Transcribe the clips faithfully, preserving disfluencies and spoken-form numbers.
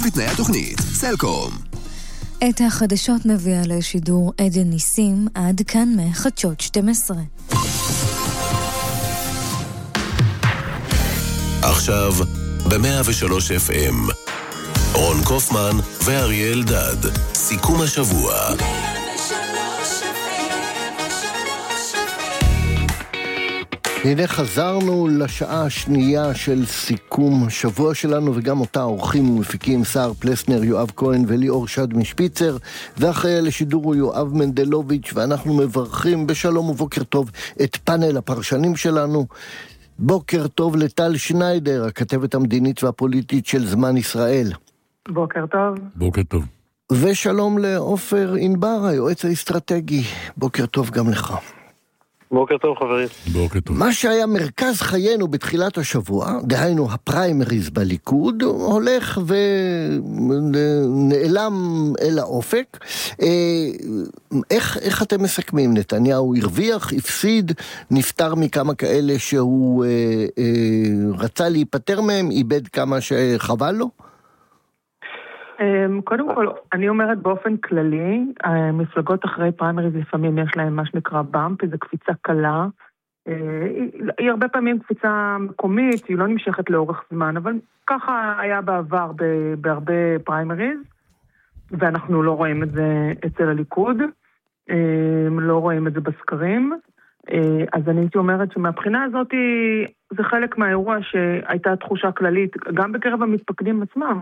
ותנאי התוכנית. סלקום. את החדשות מביאה לשידור עדן ניסים, עד כאן מחדשות שתים עשרה. עכשיו ב-מאה ושלוש אף אם רון קופמן ואריאל דד, סיכום השבוע. הנה חזרנו לשעה השנייה של סיכום השבוע שלנו, וגם אותה עורכים ומפיקים סער פלסנר, יואב כהן וליאור שד משפיצר, ואחרי לשידור הוא יואב מנדלוביץ', ואנחנו מברכים בשלום ובוקר טוב את פאנל הפרשנים שלנו. בוקר טוב לטל שניידר, הכתבת המדינית והפוליטית של זמן ישראל. בוקר טוב. בוקר טוב. ושלום לעופר ענבר, היועץ האסטרטגי. בוקר טוב גם לך. בוקר טוב חברים. בוקר טוב. מה שהיה מרכז חיינו בתחילת השבוע, דהיינו הפריימריז בליכוד, הולך ונעלם אל האופק. איך, איך אתם מסכמים? נתניהו הרוויח, הפסיד, נפטר מכמה כאלה שהוא אה, אה, רצה להיפטר מהם, איבד כמה שחבל לו? קודם כל, אני אומרת באופן כללי, המפלגות אחרי פריימריז לפעמים יש להם מה שנקרא באמפ, איזו קפיצה קלה, היא הרבה פעמים קפיצה מקומית, היא לא נמשכת לאורך זמן, אבל ככה היה בעבר בהרבה פריימריז, ואנחנו לא רואים את זה אצל הליכוד, לא רואים את זה בסקרים, אז אני הייתי אומרת שמהבחינה הזאת זה חלק מהאירוע שהייתה תחושה כללית, גם בקרב המתפקדים עצמם,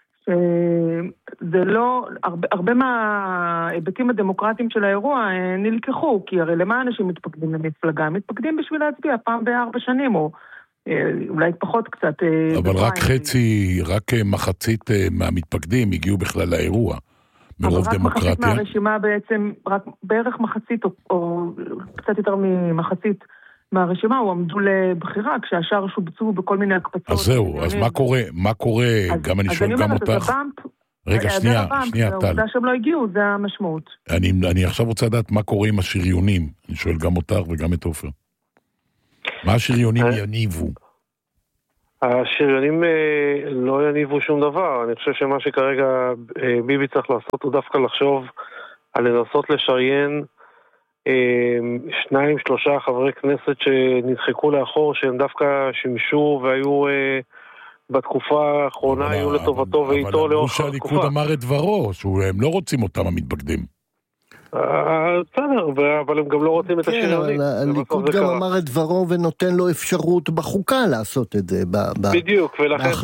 שזה לא, הרבה, הרבה מההיבטים הדמוקרטיים של האירוע נלקחו, כי הרי למה אנשים מתפקדים למפלגה? הם מתפקדים בשביל להצביע פעם בארבע שנים, או אולי פחות קצת. אבל רק חצי, רק מחצית מהמתפקדים הגיעו בכלל לאירוע, מרוב דמוקרטיה. אבל רק מחצית מהרשימה בעצם, רק בערך מחצית, או, או קצת יותר ממחצית, מהרשימה הוא עמדו לבחירה, כשהשאר שובצו בכל מיני הקפצות. אז זהו, אז מה קורה, מה קורה, גם אני שואל גם אותך. רגע, שנייה, שנייה, טל. העובדה שהם לא הגיעו, זה המשמעות. אני עכשיו רוצה לדעת מה קורה עם השריונים. אני שואל גם אותך וגם את עופר. מה השריונים יניבו? השריונים לא יניבו שום דבר. אני חושב שמה שכרגע ביבי צריך לעשות הוא דווקא לחשוב על לנסות לשריין שניים, שלושה חברי כנסת שנדחקו לאחור, שהם דווקא שימשו והיו בתקופה האחרונה, היו לטובתו ואיתו לאורך התקופה. אבל אמרו שהליכוד אמר את דברו, שהם לא רוצים אותם המתפקדים. בסדר, אבל הם גם לא רוצים את השריונים. הליכוד גם אמר את דברו ונותן לו אפשרות בחוקה לעשות את זה בהחלטות. בדיוק,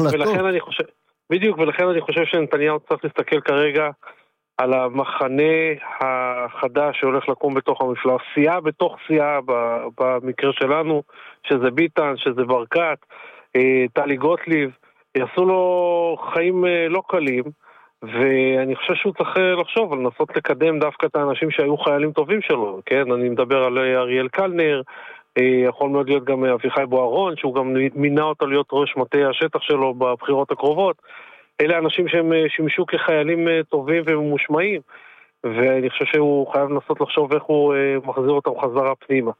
ולכן אני חושב שנתניהו צריך להסתכל כרגע על המחנה החדש שהולך לקום בתוך המפלגה, סיעה בתוך סיעה במקרה שלנו, שזה ביטן, שזה ברקת, טלי גוטליב, יעשו לו חיים לא קלים, ואני חושב שהוא צריך לחשוב על לנסות לקדם דווקא את האנשים שהיו חיילים טובים שלו, כן? אני מדבר על אריאל קלנר, יכול מאוד להיות גם אביחי בוארון, שהוא גם מינה אותו להיות ראש מטה השטח שלו בבחירות הקרובות, אלה אנשים שהם שימשו כחיילים טובים ומושמעים, ואני חושב שהוא חייב לנסות לחשוב איך הוא מחזיר אותם חזרה פנימה.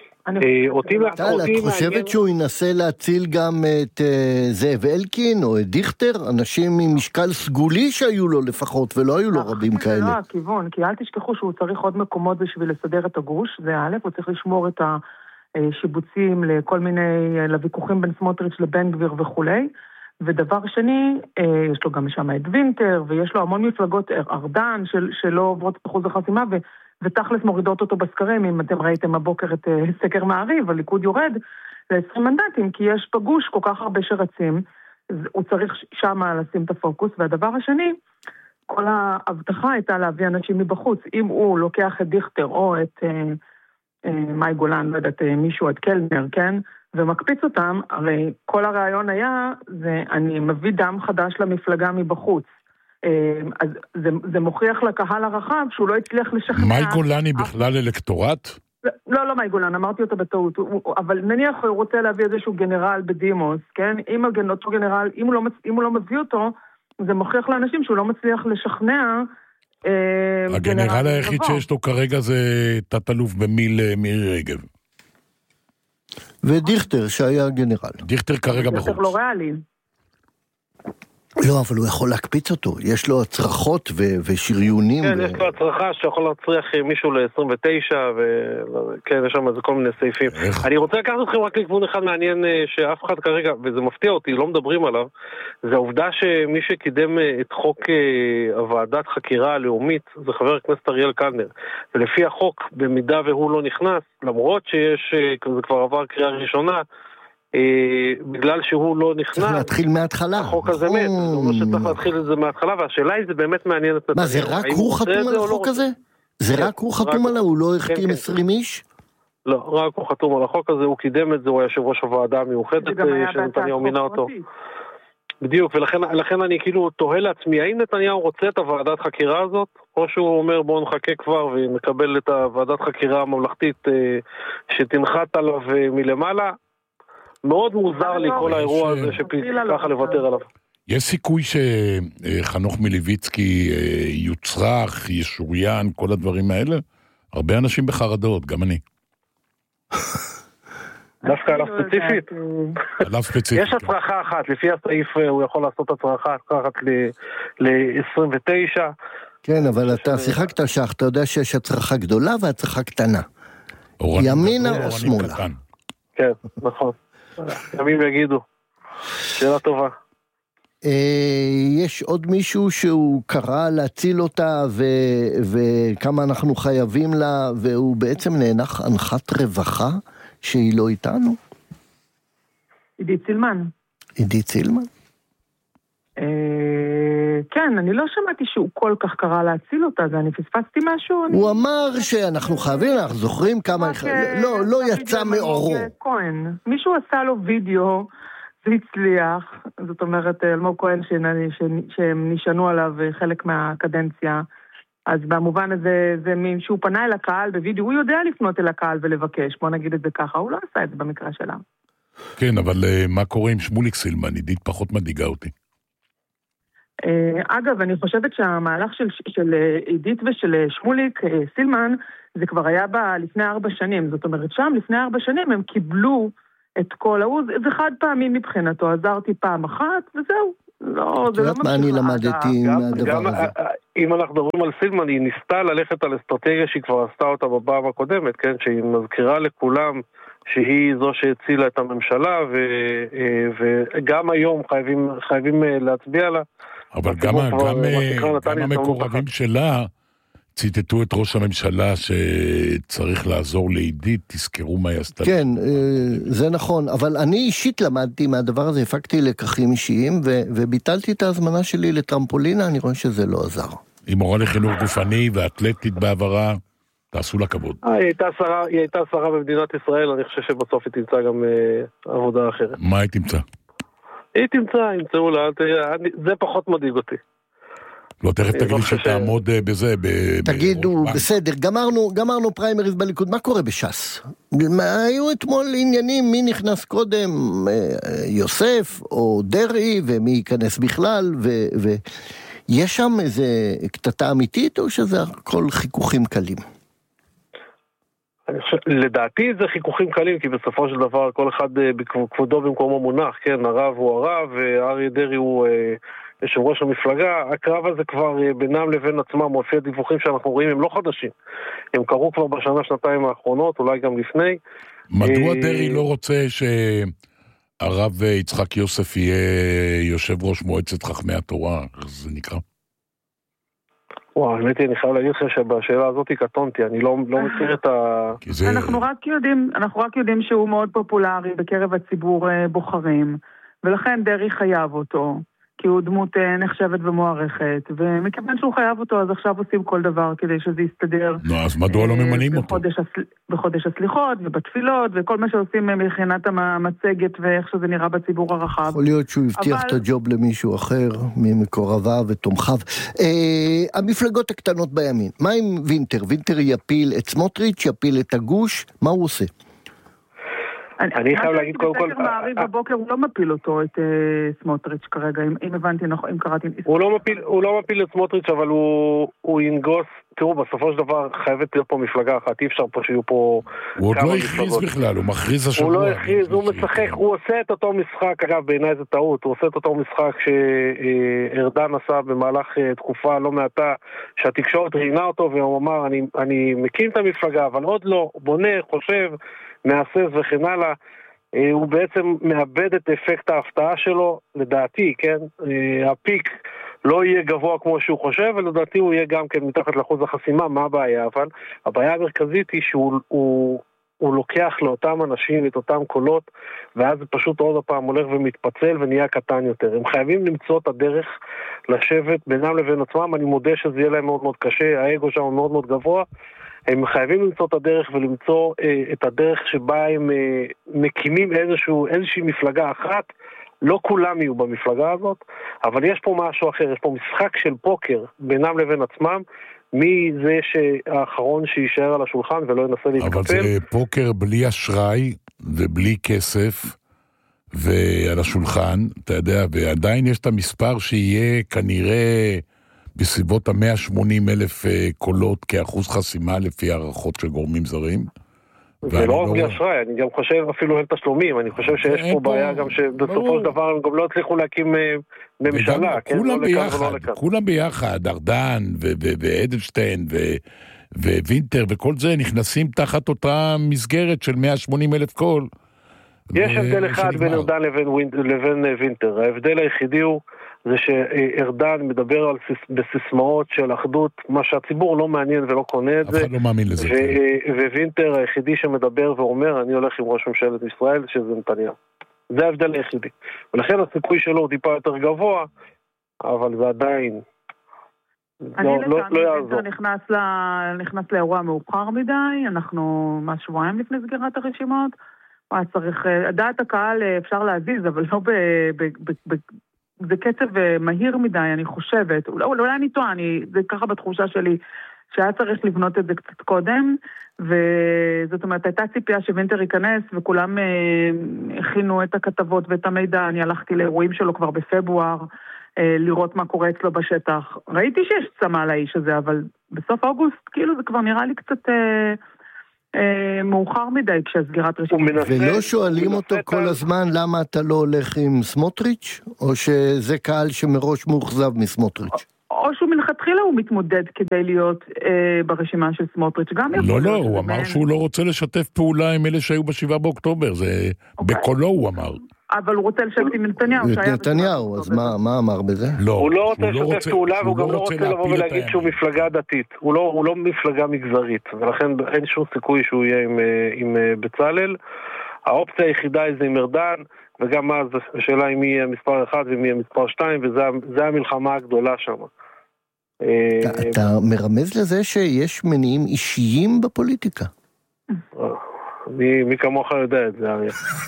טל, את חושבת שהוא ינסה להציל גם את זאב אלקין או את דיכטר, אנשים עם משקל סגולי שהיו לו לפחות, ולא היו לו רבים כאלה? זה לא הכיוון, כי אל תשכחו שהוא צריך עוד מקומות בשביל לסדר את הגוש, זה א', הוא צריך לשמור את השיבוצים לכל מיני, לוויכוחים בין סמוטריץ' לבן גביר וכולי, ודבר שני, יש לו גם שם את וינטר, ויש לו המון מפלגות ארדן של, שלא עוברות אחוז החסימה, ו, ותכלס מורידות אותו בסקרים. אם אתם ראיתם הבוקר את סקר מעריב, הליכוד יורד ל-עשרים מנדטים, כי יש בגוש כל כך הרבה שרצים, הוא צריך שם לשים את הפוקוס. והדבר השני, כל ההבטחה הייתה להביא אנשים מבחוץ. אם הוא לוקח את דיכטר או את אה, אה, מאי גולן, לא יודעת, מישהו, את קלנר, כן? ומקפיץ אותם, הרי כל הרעיון היה, זה אני מביא דם חדש למפלגה מבחוץ. אז זה, זה מוכיח לקהל הרחב שהוא לא הצליח לשכנע. מאי גולן היא בכלל אלקטורט? לא, לא מאי גולן, אמרתי אותה בטעות, אבל נניח הוא רוצה להביא איזשהו גנרל בדימוס, כן? אם אותו גנרל, אם הוא לא, אם הוא לא מביא אותו, זה מוכיח לאנשים שהוא לא מצליח לשכנע. הגנרל היחיד שיש לו כרגע זה תת-אלוף במיל מירי רגב. ודיכטר שהיה גנרל. דיכטר כרגע בחוץ. דיכטר לא ריאלי. לא, אבל הוא יכול להקפיץ אותו. יש לו הצרחות ו- ושריונים. כן, ו... יש לו הצרחה שיכול להצריח מישהו ל-עשרים ותשע, וכן, יש שם איזה כל מיני סעיפים. איך? אני רוצה לקחת אתכם רק לכיוון אחד מעניין שאף אחד כרגע, וזה מפתיע אותי, לא מדברים עליו, זה העובדה שמי שקידם את חוק הוועדת חקירה הלאומית, זה חבר הכנסת אריאל קלנר. ולפי החוק, במידה והוא לא נכנס, למרות שיש, זה כבר עבר קריאה ראשונה, בגלל שהוא לא נכנס, צריך להתחיל מההתחלה. החוק הזה מת, זאת אומרת שצריך להתחיל את זה מההתחלה, והשאלה היא זה באמת מעניין את נתניהו. מה, זה רק הוא חתום על החוק הזה? זה רק הוא חתום עליו? הוא לא החתים עשרים איש? לא, רק הוא חתום על החוק הזה, הוא קידם את זה, הוא היה יושב ראש הוועדה המיוחדת שנתניהו מינה אותו. בדיוק, ולכן אני כאילו תוהה לעצמי, האם נתניהו רוצה את הוועדת חקירה הזאת, או שהוא אומר בואו נחכה כבר ונקבל את הוועדת חקירה הממלכתית שתנחת עליו מלמעלה. מאוד מוזר לי כל האירוע הזה שככה לוותר עליו. יש סיכוי שחנוך מלביצקי יוצרח, ישוריין, כל הדברים האלה? הרבה אנשים בחרדות, גם אני. דווקא עליו ספציפית? עליו ספציפית. יש הצרחה אחת, לפי הסעיף הוא יכול לעשות הצרחה אחת ל-עשרים ותשע. כן, אבל אתה שיחקת שח, אתה יודע שיש הצרחה גדולה והצרחה קטנה. ימינה או שמאלה. כן, נכון. ימים יגידו. שאלה טובה. יש עוד מישהו שהוא קרא להציל אותה וכמה אנחנו חייבים לה, והוא בעצם נאנח אנחת רווחה שהיא לא איתנו? עידית סילמן. עידית סילמן? כן, אני לא שמעתי שהוא כל כך קרא להציל אותה, זה אני פספסתי משהו. הוא אמר שאנחנו חייבים לך, זוכרים כמה... לא, לא יצא מאורו. מישהו עשה לו וידאו, זה הצליח, זאת אומרת, אלמוג כהן שהם נשענו עליו חלק מהקדנציה, אז במובן הזה, זה שהוא פנה אל הקהל בווידאו, הוא יודע לפנות אל הקהל ולבקש, בוא נגיד את זה ככה, הוא לא עשה את זה במקרה שלה. כן, אבל מה קורה עם שמוליק סילמן? עידית פחות מדאיגה אותי. אגב, אני חושבת שהמהלך של, של עידית ושל שמוליק סילמן, זה כבר היה בה לפני ארבע שנים, זאת אומרת, שם לפני ארבע שנים הם קיבלו את כל ההוא, זה חד פעמים מבחינתו, עזרתי פעם אחת, וזהו. לא, זה לא ממשיך. מה אני למדתי מהדבר הזה? אם אנחנו מדברים על סילמן, היא ניסתה ללכת על אסטרטגיה שהיא כבר עשתה אותה בפעם הקודמת, כן? שהיא מזכירה לכולם שהיא זו שהצילה את הממשלה, וגם היום חייבים, חייבים להצביע לה. אבל גם, גם, גם המקורבים שלה ציטטו את ראש הממשלה שצריך לעזור לעידית, תזכרו מה היא עשתה. כן, זה נכון, אבל אני אישית למדתי מהדבר הזה, הפקתי לקחים אישיים, וביטלתי את ההזמנה שלי לטרמפולינה, אני רואה שזה לא עזר. היא מורה לחינוך גופני ואתלטית בעברה, תעשו לה כבוד. היא הייתה שרה, היא הייתה שרה במדינת ישראל, אני חושב שבסוף היא תמצא גם עבודה אחרת. מה היא תמצא? היא תמצא, ימצאו לה, זה פחות מדאיג אותי. לא, תכף תגיד שתעמוד בזה. תגידו, בסדר, גמרנו פריימריז בליכוד, מה קורה בש"ס? היו אתמול עניינים, מי נכנס קודם, יוסף או דרעי, ומי ייכנס בכלל, ויש שם איזה קטטה אמיתית, או שזה הכל חיכוכים קלים? לדעתי זה חיכוכים קלים, כי בסופו של דבר כל אחד בכבודו במקומו מונח, כן, הרב הוא הרב, ואריה דרעי הוא יושב ראש המפלגה, הקרב הזה כבר בינם לבין עצמם, מופיע דיווחים שאנחנו רואים, הם לא חדשים, הם קרו כבר בשנה, שנתיים האחרונות, אולי גם לפני. מדוע דרעי לא רוצה שהרב יצחק יוסף יהיה יושב ראש מועצת חכמי התורה, איך זה נקרא? וואו, האמת היא, אני חייב להגיד לך שבשאלה הזאת קטונתי, אני לא, לא מכיר את ה... זה... אנחנו רק יודעים, אנחנו רק יודעים שהוא מאוד פופולרי בקרב הציבור בוחרים, ולכן דרעי חייב אותו, כי הוא דמות נחשבת ומוערכת, ומכיוון שהוא חייב אותו, אז עכשיו עושים כל דבר כדי שזה יסתדר. לא, אז מדוע לא ממנים אותו? בחודש, בחודש הסליחות ובתפילות, וכל מה שעושים מבחינת המצגת ואיך שזה נראה בציבור הרחב. יכול להיות שהוא הבטיח אבל... את הג'וב למישהו אחר, ממקורביו ותומכיו. אה, המפלגות הקטנות בימין, מה עם וינטר? וינטר יפיל את סמוטריץ', יפיל את הגוש, מה הוא עושה? אני חייב להגיד קודם כל... בסקר מעריב בבוקר הוא לא מפיל אותו, את סמוטריץ' כרגע, אם הבנתי נכון, אם קראתי... הוא לא מפיל את סמוטריץ', אבל הוא ינגוס... תראו, בסופו של דבר חייבת להיות פה מפלגה אחת, אי אפשר פה שיהיו פה... הוא עוד לא הכריז בכלל, הוא מכריז השבוע. הוא לא הכריז, הוא משחק, הוא עושה את אותו משחק, אגב, בעיניי זה טעות, הוא עושה את אותו משחק שארדן עשה במהלך תקופה לא מעטה, שהתקשורת ראיינה אותו, והוא אמר, אני, אני מקים את המפלגה, אבל עוד לא, בונה, חושב, מאסס וכן הלאה, הוא בעצם מאבד את אפקט ההפתעה שלו, לדעתי, כן? הפיק לא יהיה גבוה כמו שהוא חושב, ולדעתי הוא יהיה גם כן מתחת לאחוז החסימה, מה הבעיה? אבל הבעיה המרכזית היא שהוא הוא, הוא לוקח לאותם אנשים את אותם קולות, ואז זה פשוט עוד הפעם הולך ומתפצל ונהיה קטן יותר. הם חייבים למצוא את הדרך לשבת בינם לבין עצמם, אני מודה שזה יהיה להם מאוד מאוד קשה, האגו שם מאוד מאוד גבוה, הם חייבים למצוא את הדרך ולמצוא אה, את הדרך שבה הם אה, מקימים איזשהו, איזושהי מפלגה אחת, לא כולם יהיו במפלגה הזאת, אבל יש פה משהו אחר, יש פה משחק של פוקר בינם לבין עצמם, מי זה שהאחרון שישאר על השולחן ולא ינסה להתקפל. אבל זה פוקר בלי אשראי ובלי כסף ועל השולחן, אתה יודע, ועדיין יש את המספר שיהיה כנראה בסביבות ה-מאה ושמונים אלף קולות כאחוז חסימה לפי הערכות של גורמים זרים. זה לא רק בלי אשראי, אני גם חושב אפילו אין תשלומים, אני חושב שיש פה בעיה גם שבסופו של דבר הם גם לא הצליחו להקים ממשלה, כולם ביחד, כולם ביחד, ארדן ואדלשטיין ווינטר וכל זה נכנסים תחת אותה מסגרת של מאה ושמונים אלף קול. יש הבדל אחד בין ארדן לבין וינטר, ההבדל היחידי הוא זה שארדן מדבר על בסיסמאות של אחדות, מה שהציבור לא מעניין ולא קונה את זה. אף אחד לא מאמין לזה. ווינטר היחידי שמדבר ואומר, אני הולך עם ראש ממשלת ישראל, שזה נתניהו. זה ההבדל היחידי. ולכן הסיכוי שלו הוא טיפה יותר גבוה, אבל זה עדיין אני לטעמי וינטר נכנס לאירוע מאוחר מדי, אנחנו מה שבועיים לפני סגירת הרשימות, צריך, דעת הקהל אפשר להזיז, אבל לא ב... זה קצב מהיר מדי, אני חושבת, אולי, אולי אני טועה, אני, זה ככה בתחושה שלי, שהיה צריך לבנות את זה קצת קודם, וזאת אומרת, הייתה ציפייה שווינטר ייכנס, וכולם אה, הכינו את הכתבות ואת המידע, אני הלכתי לאירועים שלו כבר בפברואר, אה, לראות מה קורה אצלו בשטח. ראיתי שיש צמא על האיש הזה, אבל בסוף אוגוסט, כאילו זה כבר נראה לי קצת... אה, מאוחר מדי כשסגירת רשימה. ולא שואלים אותו כל הזמן למה אתה לא הולך עם סמוטריץ', או שזה קהל שמראש מאוכזב מסמוטריץ'? או שהוא מלכתחילה הוא מתמודד כדי להיות ברשימה של סמוטריץ'. לא, לא, הוא אמר שהוא לא רוצה לשתף פעולה עם אלה שהיו בשבעה באוקטובר, זה בקולו הוא אמר. אבל הוא רוצה לשבת עם נתניהו. נתניהו, אז מה אמר בזה? הוא לא רוצה לשתף פעולה, והוא גם לא רוצה לבוא ולהגיד שהוא מפלגה דתית. הוא לא מפלגה מגזרית, ולכן אין שום סיכוי שהוא יהיה עם בצלאל. האופציה היחידה היא זה עם ארדן, וגם אז השאלה היא מי יהיה מספר אחד ומי יהיה מספר שתיים, וזה המלחמה הגדולה שם. אתה מרמז לזה שיש מניעים אישיים בפוליטיקה? מי, מי כמוך יודע את זה, אריה.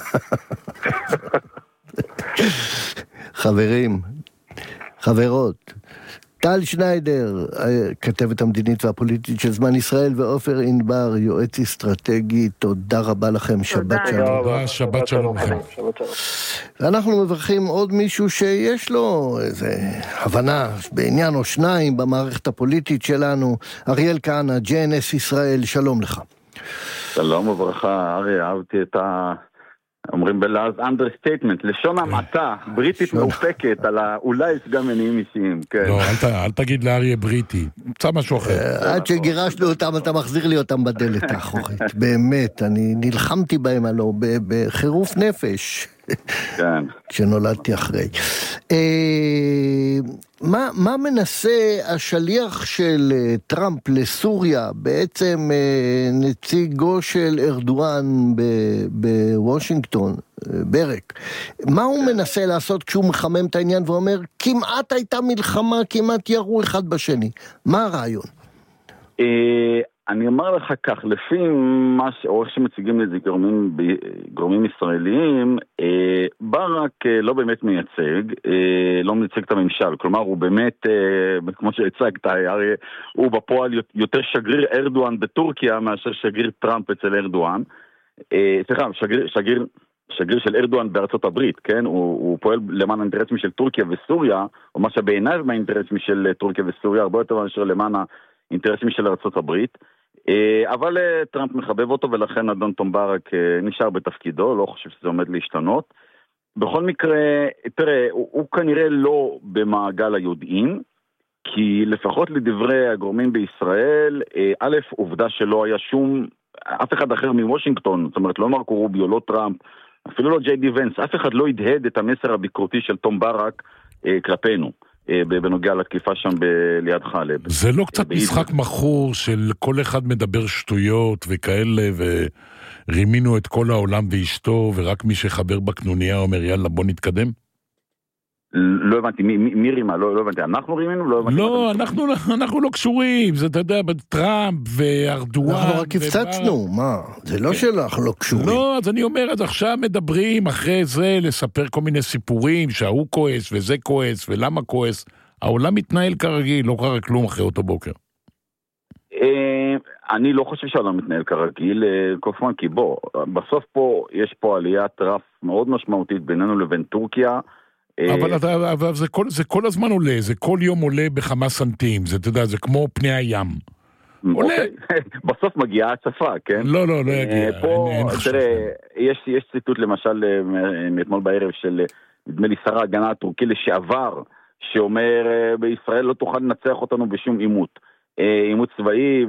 חברים, חברות, טל שניידר, כתבת המדינית והפוליטית של זמן ישראל, ואופר ענבר, יועץ אסטרטגי, תודה רבה לכם, שבת שלום. תודה, שבת שלום לכם. ואנחנו מברכים עוד מישהו שיש לו איזו הבנה בעניין או שניים במערכת הפוליטית שלנו, אריאל כהנא, ג'י אן אס ישראל, שלום לך. שלום וברכה, אריה, אהבתי את ה... אומרים בלעז understatement, לשון המעטה, בריטית מאופקת, על אולי יש גם מניעים אישיים, כן. לא, אל תגיד לאריה בריטי, מצא משהו אחר. עד שגירשנו אותם, אתה מחזיר לי אותם בדלת האחורית, באמת, אני נלחמתי בהם הלא, בחירוף נפש. כן. כשנולדתי אחרי. מה, מה מנסה השליח של טראמפ לסוריה, בעצם נציגו של ארדואן בוושינגטון, ברק, מה הוא מנסה לעשות כשהוא מחמם את העניין ואומר, כמעט הייתה מלחמה, כמעט ירו אחד בשני? מה הרעיון? אני אומר לך כך, לפי מה ש... או שמציגים לזה גורמים, גורמים ישראליים, אה, ברק אה, לא באמת מייצג, אה, לא מייצג את הממשל, כלומר הוא באמת, אה, כמו שהצגת, הרי הוא בפועל יותר שגריר ארדואן בטורקיה מאשר שגריר טראמפ אצל ארדואן, סליחה, שגריר, שגריר, שגריר של ארדואן בארצות הברית, כן? הוא, הוא פועל למען האינטרסים של טורקיה וסוריה, או מה שבעיניו מהאינטרסים של טורקיה וסוריה, הרבה יותר מאשר למען האינטרסים של ארצות הברית. אבל טראמפ מחבב אותו, ולכן אדון תום ברק נשאר בתפקידו, לא חושב שזה עומד להשתנות. בכל מקרה, תראה, הוא, הוא כנראה לא במעגל היודעים, כי לפחות לדברי הגורמים בישראל, א', עובדה שלא היה שום, אף אחד אחר מוושינגטון, זאת אומרת, לא מרקו רוביו, לא טראמפ, אפילו לא ג'יי די ונס, אף אחד לא הדהד את המסר הביקורתי של תום ברק אה, כלפינו, אה, בנוגע לתקיפה שם ב- ליד חלב. זה לא קצת אה, משחק בעיד... מחור של כל אחד מדבר שטויות וכאלה, ורימינו את כל העולם ואשתו, ורק מי שחבר בקנוניה אומר, יאללה, בוא נתקדם? לא הבנתי, מי, מי, מי רימה? לא, לא הבנתי, אנחנו רימינו? לא, לא אנחנו, אנחנו לא קשורים, זה אתה יודע, טראמפ וארדואן. אנחנו רק הפצצנו, מה? זה לא שאנחנו לא קשורים. לא, אז אני אומר, אז עכשיו מדברים אחרי זה לספר כל מיני סיפורים, שההוא כועס וזה כועס ולמה כועס. העולם מתנהל כרגיל, לא קרה כלום אחרי אותו בוקר. אני לא חושב שהעולם מתנהל כרגיל, קופמן, כי בוא, בסוף פה יש פה עליית רף מאוד משמעותית בינינו לבין טורקיה, אבל, אבל זה, כל, זה כל הזמן עולה, זה כל יום עולה בכמה סנטים, זה, אתה יודע, זה כמו פני הים. עולה. בסוף מגיעה הצפה, כן? לא, לא, לא יגיע. פה, תראה, יש, יש ציטוט למשל מאתמול בערב של, נדמה לי, שר ההגנה הטורקי לשעבר, שאומר, בישראל לא תוכל לנצח אותנו בשום עימות. עימות צבאי,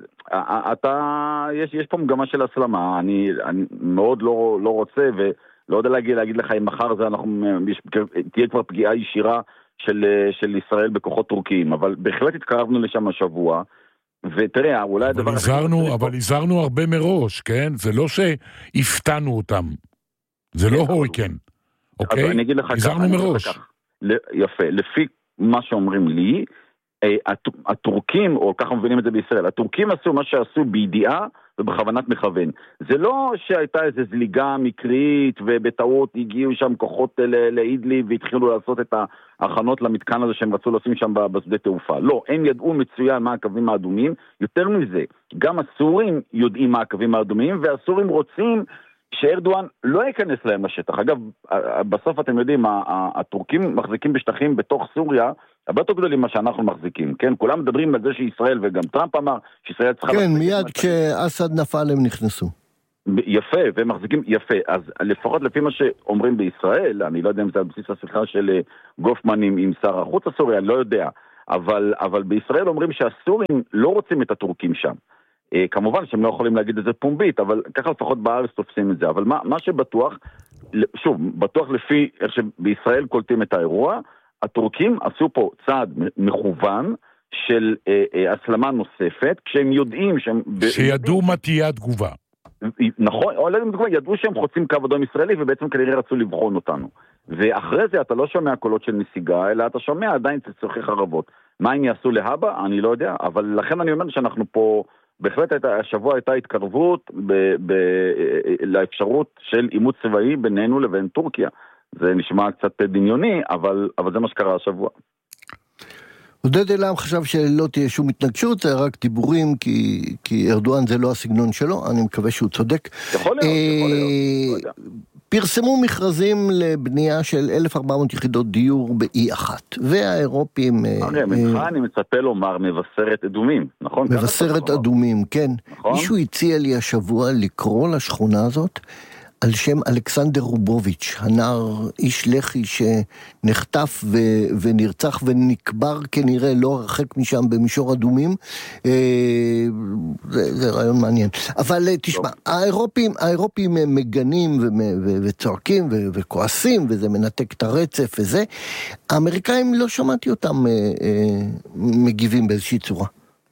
ואתה, יש, יש פה מגמה של הסלמה, אני, אני מאוד לא, לא רוצה, ו... לא יודע להגיד, להגיד לך אם מחר זה אנחנו, תהיה כבר פגיעה ישירה של, של ישראל בכוחות טורקיים, אבל בהחלט התקרבנו לשם השבוע, ותראה, אולי הדבר... אבל הזרנו, אבל הזרנו הרבה מראש, כן? זה לא שהפתענו אותם, זה לא הוי, כן. אוקיי? אני אגיד לך כך, הזרנו מראש. יפה, לפי מה שאומרים לי, הטורקים, או ככה מבינים את זה בישראל, הטורקים עשו מה שעשו בידיעה ובכוונת מכוון. זה לא שהייתה איזו זליגה מקרית ובטעות הגיעו שם כוחות לאידלי והתחילו לעשות את ההכנות למתקן הזה שהם רצו לשים שם בשדה תעופה. לא, הם ידעו מצוין מה הקווים האדומים. יותר מזה, גם הסורים יודעים מה הקווים האדומים, והסורים רוצים שארדואן לא ייכנס להם לשטח. אגב, בסוף אתם יודעים, הטורקים מחזיקים בשטחים בתוך סוריה, הרבה יותר גדולים מה שאנחנו מחזיקים, כן? כולם מדברים על זה שישראל, וגם טראמפ אמר, שישראל צריכה... כן, מיד כשאסד נפל הם נכנסו. יפה, והם מחזיקים, יפה. אז לפחות לפי מה שאומרים בישראל, אני לא יודע אם זה על בסיס השיחה של גופמן עם, עם שר החוץ הסורי, אני לא יודע, אבל, אבל בישראל אומרים שהסורים לא רוצים את הטורקים שם. כמובן שהם לא יכולים להגיד את זה פומבית, אבל ככה לפחות בארץ תופסים את זה. אבל מה, מה שבטוח, שוב, בטוח לפי איך שבישראל קולטים את האירוע, הטורקים עשו פה צעד מכוון של אה, אה, הסלמה נוספת, כשהם יודעים שהם... שידעו מה תהיה התגובה. נכון, או ידעו שהם חוצים קו אדום ישראלי, ובעצם כנראה רצו לבחון אותנו. ואחרי זה אתה לא שומע קולות של נסיגה, אלא אתה שומע עדיין צחצוחי חרבות. מה הם יעשו להבא? אני לא יודע, אבל לכן אני אומר שאנחנו פה... בהחלט הייתה, השבוע הייתה התקרבות ב, ב, לאפשרות של עימות צבאי בינינו לבין טורקיה. זה נשמע קצת דמיוני, אבל, אבל זה מה שקרה השבוע. עודד אלעם חשב שלא תהיה שום התנגשות, זה רק דיבורים, כי, כי ארדואן זה לא הסגנון שלו, אני מקווה שהוא צודק. יכול להיות, יכול להיות. פרסמו מכרזים לבנייה של אלף וארבע מאות יחידות דיור באי אחת, והאירופים... הרי, ממך אני מצפה לומר מבשרת אדומים, נכון? מבשרת אדומים, כן. נכון? מישהו הציע לי השבוע לקרוא לשכונה הזאת, על שם אלכסנדר רובוביץ', הנער איש לחי שנחטף ו- ונרצח ונקבר כנראה לא הרחק משם במישור אדומים. אה, זה, זה רעיון מעניין. אבל תשמע, האירופים, האירופים מגנים ו- ו- וצועקים ו- וכועסים, וזה מנתק את הרצף וזה. האמריקאים לא שמעתי אותם אה, אה, מגיבים באיזושהי צורה.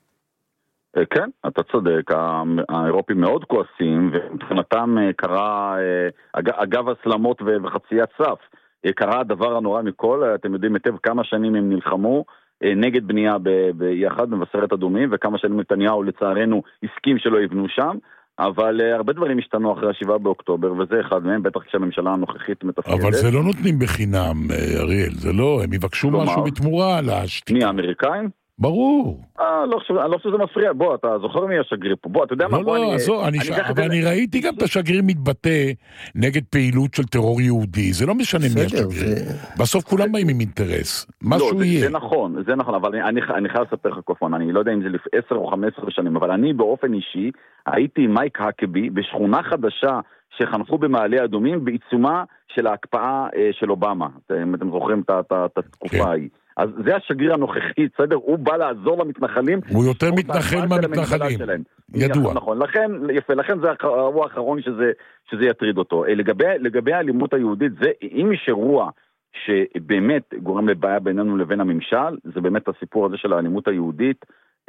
כן, אתה צודק, האירופים מאוד כועסים, ומבחינתם קרה, אגב הסלמות וחציית סף, קרה הדבר הנורא מכל, אתם יודעים היטב כמה שנים הם נלחמו נגד בנייה ביחד במבשרת אדומים, וכמה שנים נתניהו לצערנו הסכים שלא יבנו שם, אבל הרבה דברים השתנו אחרי השבעה באוקטובר, וזה אחד מהם, בטח כשהממשלה הנוכחית מתפקדת. אבל זה לא נותנים בחינם, אריאל, זה לא, הם יבקשו משהו בתמורה להשתיק. מי, האמריקאים? ברור. אה, לא חושב, אני לא חושב שזה מפריע. בוא, אתה זוכר מי השגריר פה? בוא, אתה יודע מה? לא, לא, עזוב, אבל אני ראיתי גם את השגריר מתבטא נגד פעילות של טרור יהודי. זה לא משנה מי השגריר. בסוף כולם באים עם אינטרס. משהו יהיה. זה נכון, זה נכון, אבל אני חייב לספר לך קופון, אני לא יודע אם זה לפני עשר או חמש עשרה שנים, אבל אני באופן אישי הייתי עם מייק הקבי בשכונה חדשה שחנכו במעלה אדומים בעיצומה של ההקפאה של אובמה. אתם זוכרים את התקופה ההיא. אז זה השגריר הנוכחי, בסדר? הוא בא לעזור למתנחלים. הוא יותר מתנחל מהמתנחלים. ידוע. נכון, לכן, יפה, לכן זה הוא האחרון שזה, שזה יטריד אותו. לגבי, לגבי האלימות היהודית, זה, אם יש אירוע שבאמת גורם לבעיה בינינו לבין הממשל, זה באמת הסיפור הזה של האלימות היהודית,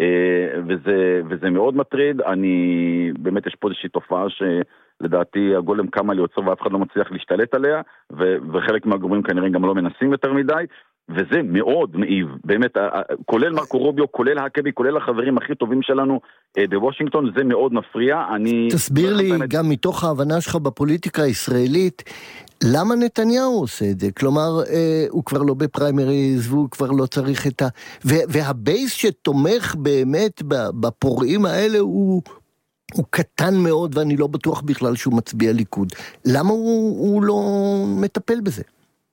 וזה, וזה מאוד מטריד. אני, באמת יש פה איזושהי תופעה שלדעתי הגולם קמה ליוצר ואף אחד לא מצליח להשתלט עליה, ו, וחלק מהגורמים כנראה גם לא מנסים יותר מדי, וזה מאוד מעיב, באמת, כולל מרקו רוביו, כולל הקבי, כולל החברים הכי טובים שלנו בוושינגטון, זה מאוד מפריע. אני... תסביר לי באמת... גם מתוך ההבנה שלך בפוליטיקה הישראלית, למה נתניהו עושה את זה? כלומר, אה, הוא כבר לא בפריימריז, והוא כבר לא צריך את ה... ו- והבייס שתומך באמת בפורעים האלה הוא... הוא קטן מאוד, ואני לא בטוח בכלל שהוא מצביע ליכוד. למה הוא, הוא לא מטפל בזה?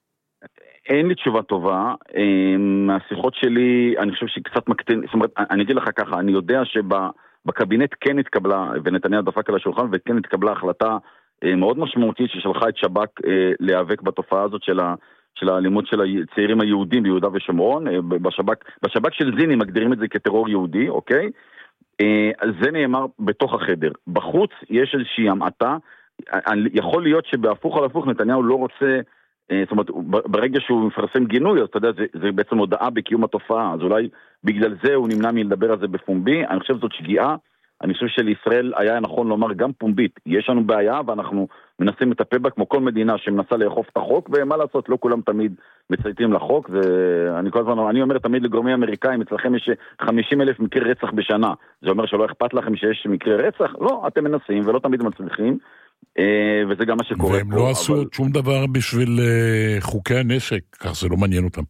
אין לי תשובה טובה, מהשיחות שלי, אני חושב שהיא קצת מקטין, זאת אומרת, אני אגיד לך ככה, אני יודע שבקבינט כן התקבלה, ונתניה דפק על השולחן, וכן התקבלה החלטה מאוד משמעותית ששלחה את שב"כ להיאבק בתופעה הזאת של, ה, של האלימות של הצעירים היהודים ביהודה ושומרון, בשב"כ, בשב"כ של זיני מגדירים את זה כטרור יהודי, אוקיי? זה נאמר בתוך החדר. בחוץ יש איזושהי המעטה, יכול להיות שבהפוך על הפוך נתניהו לא רוצה, זאת אומרת, ברגע שהוא מפרסם גינוי, אז אתה יודע, זה, זה בעצם הודעה בקיום התופעה, אז אולי בגלל זה הוא נמנע מלדבר על זה בפומבי. אני חושב זאת שגיאה, אני חושב שלישראל היה נכון לומר גם פומבית, יש לנו בעיה ואנחנו מנסים לטפל בה כמו כל מדינה שמנסה לאכוף את החוק, ומה לעשות, לא כולם תמיד מצייתים לחוק, ואני כל הזמן, אני אומר תמיד לגורמים אמריקאים, אצלכם יש חמישים אלף מקרי רצח בשנה, זה אומר שלא אכפת לכם שיש מקרי רצח? לא, אתם מנסים ולא תמיד מצליחים, וזה גם מה שקורה. והם לא עשו עוד שום דבר בשביל חוקי הנשק, כך זה לא מעניין אותם.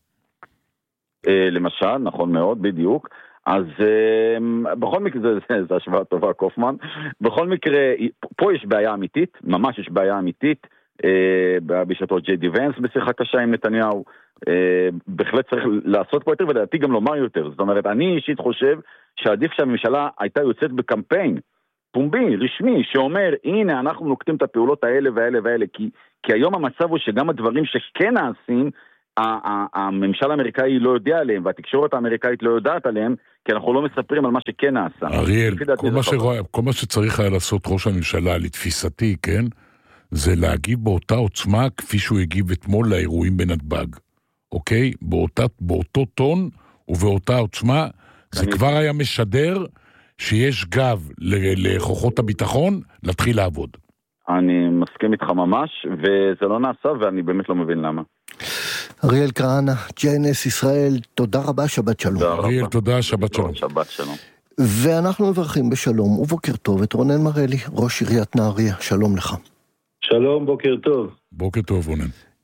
למשל, נכון מאוד, בדיוק. אז בכל מקרה, זה, זה השוואה טובה, קופמן, בכל מקרה, פה יש בעיה אמיתית, ממש יש בעיה אמיתית, בשעתו ג'יי די ונס בשיחה קשה עם נתניהו, בהחלט צריך לעשות פה יותר, ולדעתי גם לומר יותר. זאת אומרת, אני אישית חושב שעדיף שהממשלה הייתה יוצאת בקמפיין, פומבי, רשמי, שאומר, הנה, אנחנו נוקטים את הפעולות האלה והאלה והאלה, כי, כי היום המצב הוא שגם הדברים שכן נעשים, הממשל האמריקאי לא יודע עליהם, והתקשורת האמריקאית לא יודעת עליהם, כי אנחנו לא מספרים על מה שכן נעשה. אריאל, כל מה, שרוא... כל מה שצריך היה לעשות ראש הממשלה לתפיסתי, כן? זה להגיב באותה עוצמה כפי שהוא הגיב אתמול לאירועים בנתב"ג. אוקיי? באותה, באותו טון ובאותה עוצמה, זה כבר היה משדר שיש גב לכוחות הביטחון להתחיל לעבוד. אני מסכים איתך ממש, וזה לא נעשה, ואני באמת לא מבין למה. אריאל כהנא, ג'יי אן אס ישראל, תודה רבה, שבת שלום. אריאל, תודה, שבת שלום. שבת שלום. ואנחנו מברכים בשלום ובוקר טוב את רונן מרלי, ראש עיריית נהריה, שלום לך. שלום, בוקר טוב. בוקר טוב, רונן.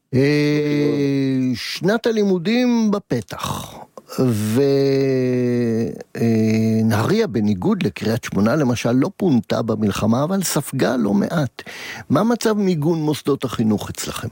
שנת הלימודים בפתח, ונהריה בניגוד לקריית שמונה למשל לא פונתה במלחמה, אבל ספגה לא מעט. מה מצב מיגון מוסדות החינוך אצלכם?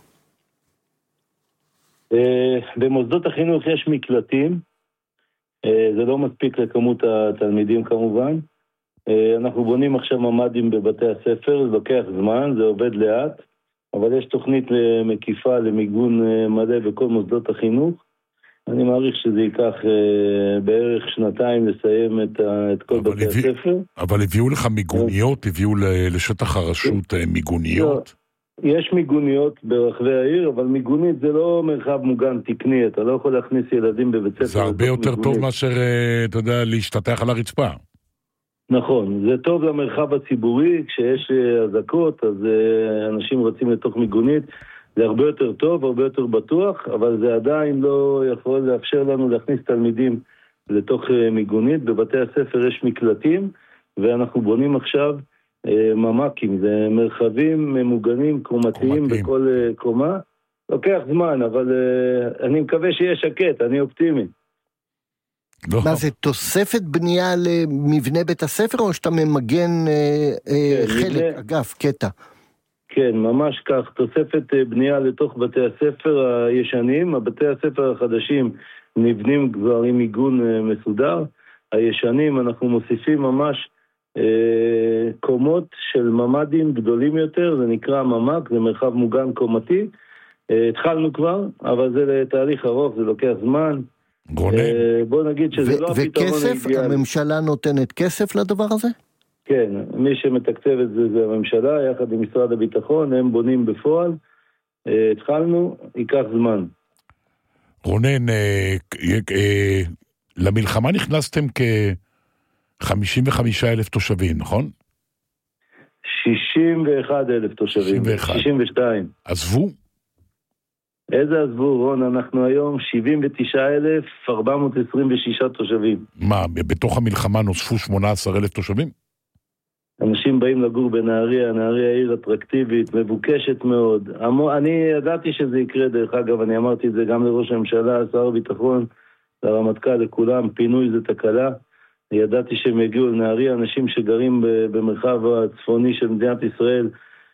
במוסדות החינוך יש מקלטים, זה לא מספיק לכמות התלמידים כמובן. אנחנו בונים עכשיו ממ"דים בבתי הספר, זה לוקח זמן, זה עובד לאט, אבל יש תוכנית מקיפה למיגון מלא בכל מוסדות החינוך. אני מעריך שזה ייקח בערך שנתיים לסיים את, את כל בתי הביא, הספר. אבל הביאו לך מיגוניות, הביאו לשטח הרשות מיגוניות? יש מיגוניות ברחבי העיר, אבל מיגונית זה לא מרחב מוגן תקני, אתה לא יכול להכניס ילדים בבית ספר. זה הרבה יותר מיגונית. טוב מאשר, אתה יודע, להשתתח על הרצפה. נכון, זה טוב למרחב הציבורי, כשיש אזעקות, אז אנשים רוצים לתוך מיגונית, זה הרבה יותר טוב, הרבה יותר בטוח, אבל זה עדיין לא יכול לאפשר לנו להכניס תלמידים לתוך מיגונית. בבתי הספר יש מקלטים, ואנחנו בונים עכשיו ממ"קים, זה מרחבים ממוגנים קומתיים בכל קומה. לוקח זמן, אבל אני מקווה שיהיה שקט, אני אופטימי. לא. מה זה, תוספת בנייה למבנה בית הספר, או שאתה ממגן אה, אה, כן, חלק, מבנה... אגב, קטע? כן, ממש כך, תוספת בנייה לתוך בתי הספר הישנים, הבתי הספר החדשים נבנים כבר עם מיגון מסודר, הישנים אנחנו מוסיפים ממש אה, קומות של ממדים גדולים יותר, זה נקרא ממ"ק, זה מרחב מוגן קומתי, אה, התחלנו כבר, אבל זה תהליך ארוך, זה לוקח זמן. גונן. אה, בוא נגיד שזה ו- לא הפתרון וכסף, האידיאלי. הממשלה נותנת כסף לדבר הזה? כן, מי שמתקצב את זה זה הממשלה, יחד עם משרד הביטחון, הם בונים בפועל, אה, התחלנו, ייקח זמן. רונן, אה, אה, למלחמה נכנסתם כ-חמישים וחמישה אלף תושבים, נכון? שישים ואחד אלף תושבים. שישים ואחד. שישים ושתיים. עזבו? איזה עזבו, רון? אנחנו היום שבעים ותשעה אלף ארבע מאות עשרים ושישה תושבים. מה, בתוך המלחמה נוספו שמונה עשר אלף תושבים? אנשים באים לגור בנהריה, נהריה עיר אטרקטיבית, מבוקשת מאוד. אני ידעתי שזה יקרה, דרך אגב, אני אמרתי את זה גם לראש הממשלה, שר הביטחון, לרמטכ"ל, לכולם, פינוי זה תקלה. ידעתי שהם יגיעו לנהריה, אנשים שגרים במרחב הצפוני של מדינת ישראל,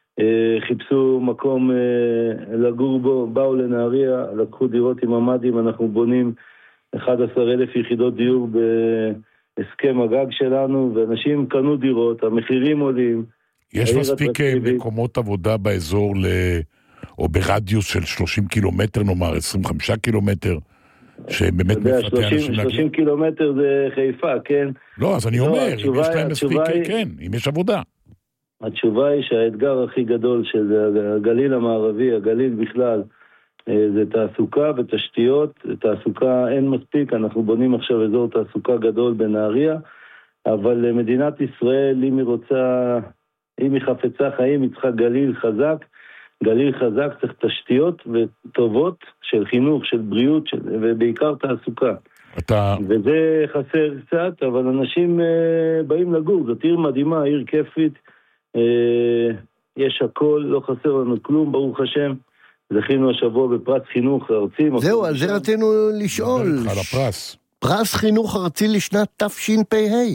חיפשו מקום לגור בו, באו לנהריה, לקחו דירות עם ממ"דים, אנחנו בונים אחד עשר אלף יחידות דיור בהסכם הגג שלנו, ואנשים קנו דירות, המחירים עולים. יש מספיק מקומות עבודה באזור, ל... או ברדיוס של שלושים קילומטר, נאמר, עשרים וחמישה קילומטר, שבאמת מפתה אנשים להגיע. שלושים קילומטר זה חיפה, כן? לא, אז אני אומר, אם יש להם מספיק, כן, אם יש עבודה. התשובה היא שהאתגר הכי גדול של הגליל המערבי, הגליל בכלל, זה תעסוקה ותשתיות. תעסוקה אין מספיק, אנחנו בונים עכשיו אזור תעסוקה גדול בנהריה, אבל מדינת ישראל, אם היא רוצה, אם היא חפצה חיים, היא צריכה גליל חזק. גליל חזק צריך תשתיות וטובות של חינוך, של בריאות, של, ובעיקר תעסוקה. אתה... וזה חסר קצת, אבל אנשים uh, באים לגור, זאת עיר מדהימה, עיר כיפית, uh, יש הכל, לא חסר לנו כלום, ברוך השם. זכינו השבוע בפרס חינוך ארצי. זהו, על זה רצינו לשאול. על הפרס. פרס חינוך ארצי לשנת תשפ"ה.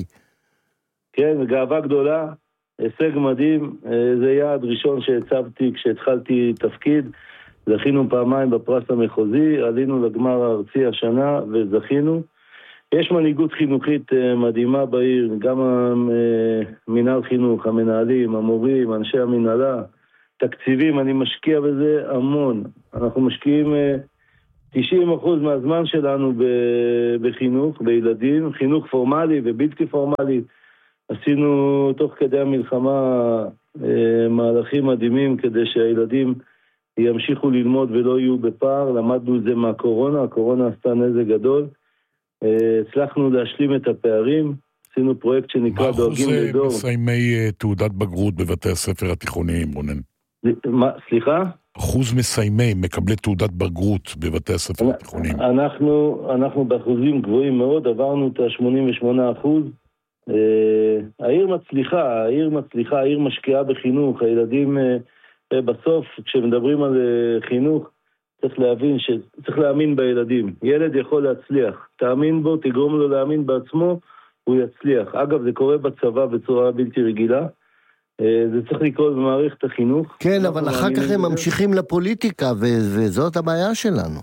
כן, גאווה גדולה. הישג מדהים, זה יעד ראשון שהצבתי כשהתחלתי תפקיד, זכינו פעמיים בפרס המחוזי, עלינו לגמר הארצי השנה וזכינו. יש מנהיגות חינוכית מדהימה בעיר, גם המנהל חינוך, המנהלים, המורים, אנשי המנהלה, תקציבים, אני משקיע בזה המון. אנחנו משקיעים תשעים אחוז מהזמן שלנו בחינוך, בילדים, חינוך פורמלי ובלתי פורמלי. עשינו תוך כדי המלחמה אה, מהלכים מדהימים כדי שהילדים ימשיכו ללמוד ולא יהיו בפער. למדנו את זה מהקורונה, הקורונה עשתה נזק גדול. אה, הצלחנו להשלים את הפערים, עשינו פרויקט שנקרא דואגים לדור. מה אחוז מסיימי תעודת בגרות בבתי הספר התיכוניים, רונן? מה, סליחה? אחוז מסיימי, מקבלי תעודת בגרות בבתי הספר התיכוניים. אנחנו, אנחנו באחוזים גבוהים מאוד, עברנו את ה-שמונים ושמונה אחוז. Uh, העיר מצליחה, העיר מצליחה, העיר משקיעה בחינוך, הילדים uh, בסוף כשמדברים על uh, חינוך צריך להבין שצריך להאמין בילדים, ילד יכול להצליח, תאמין בו, תגרום לו להאמין בעצמו, הוא יצליח. אגב, זה קורה בצבא בצורה בלתי רגילה, uh, זה צריך לקרות במערכת החינוך. כן, אבל אחר כך הם ממשיכים לפוליטיקה וזאת הבעיה שלנו.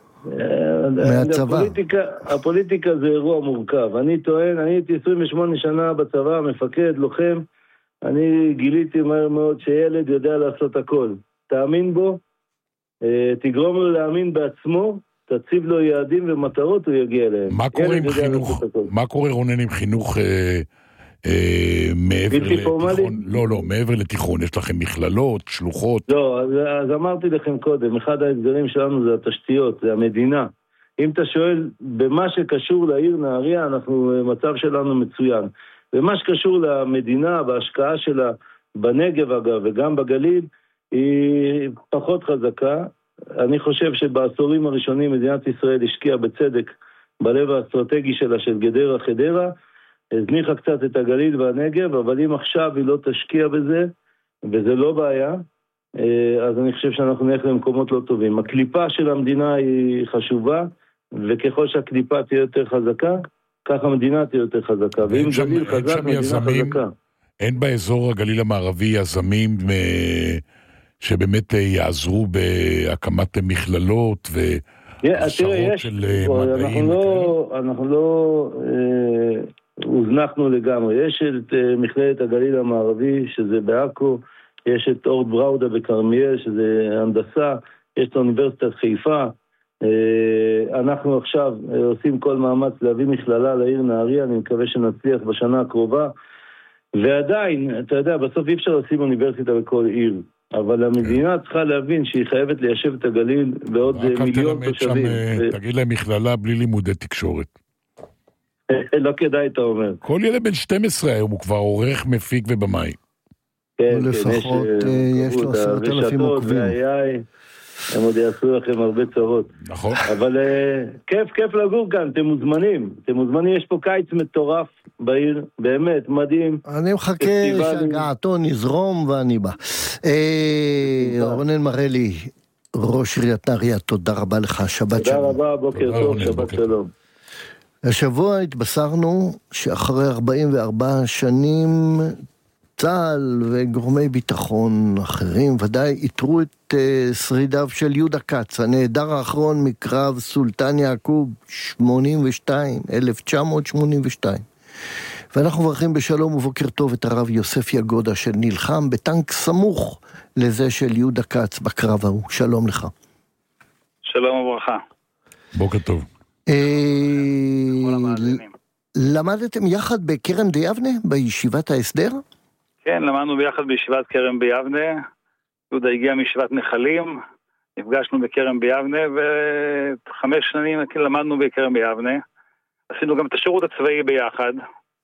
מהצבא. הפוליטיקה, הפוליטיקה זה אירוע מורכב. אני טוען, אני הייתי עשרים ושמונה שנה בצבא, מפקד, לוחם. אני גיליתי מהר מאוד שילד יודע לעשות הכל. תאמין בו, תגרום לו להאמין בעצמו, תציב לו יעדים ומטרות, הוא יגיע אליהם. מה קורה עם חינוך? מה קורה, רונן, עם חינוך מעבר לתיכון? לא, לא, מעבר לתיכון. יש לכם מכללות, שלוחות? לא, אז, אז אמרתי לכם קודם, אחד האתגרים שלנו זה התשתיות, זה המדינה. אם אתה שואל, במה שקשור לעיר נהריה, אנחנו, מצב שלנו מצוין. במה שקשור למדינה, בהשקעה שלה, בנגב אגב, וגם בגליל, היא פחות חזקה. אני חושב שבעשורים הראשונים מדינת ישראל השקיעה בצדק בלב האסטרטגי שלה של גדרה חדרה, הזניחה קצת את הגליל והנגב, אבל אם עכשיו היא לא תשקיע בזה, וזה לא בעיה, אז אני חושב שאנחנו נלך למקומות לא טובים. הקליפה של המדינה היא חשובה, וככל שהקליפה תהיה יותר חזקה, ככה המדינה תהיה יותר חזקה, ואם גליל חזק, מדינה חזקה. אין באזור הגליל המערבי יזמים שבאמת יעזרו בהקמת מכללות והכשרות של מדעים? אנחנו לא הוזנחנו לגמרי. יש את מכללת הגליל המערבי, שזה בעכו, יש את אורט בראודה בכרמיאל, שזה הנדסה, יש את האוניברסיטת חיפה. אנחנו עכשיו עושים כל מאמץ להביא מכללה לעיר נהריה, אני מקווה שנצליח בשנה הקרובה. ועדיין, אתה יודע, בסוף אי אפשר לשים אוניברסיטה בכל עיר, אבל המדינה צריכה להבין שהיא חייבת ליישב את הגליל בעוד מיליון תושבים. תגיד להם מכללה בלי לימודי תקשורת. לא כדאי, אתה אומר. כל ילד בן שתים עשרה היום הוא כבר עורך, מפיק ובמאי. כן, לפחות יש לו עשרת אלפים עוקבים. הם עוד יעשו לכם הרבה צרות. נכון. אבל כיף, כיף לגור כאן, אתם מוזמנים. אתם מוזמנים, יש פה קיץ מטורף בעיר, באמת, מדהים. אני מחכה שהגעתו נזרום ואני בא. רונן מרלי, ראש עיריית נהריה, תודה רבה לך, שבת שלום. תודה רבה, בוקר טוב, שבת שלום. השבוע התבשרנו שאחרי ארבעים וארבע שנים צה"ל וגורמי ביטחון אחרים ודאי איתרו את uh, שרידיו של יהודה כץ, הנעדר האחרון מקרב סולטן יעקוב שמונים ושתיים, אלף תשע מאות שמונים ושתיים. ואנחנו מברכים בשלום ובוקר טוב את הרב יוסף יגודה שנלחם בטנק סמוך לזה של יהודה כץ בקרב ההוא. שלום לך. שלום וברכה. בוקר טוב. למדתם יחד בקרן ביבנה, בישיבת ההסדר? כן, למדנו ביחד בישיבת קרן ביבנה. יהודה הגיע מישיבת נחלים, נפגשנו בקרן ביבנה, וחמש שנים למדנו בקרן ביבנה. עשינו גם את השירות הצבאי ביחד.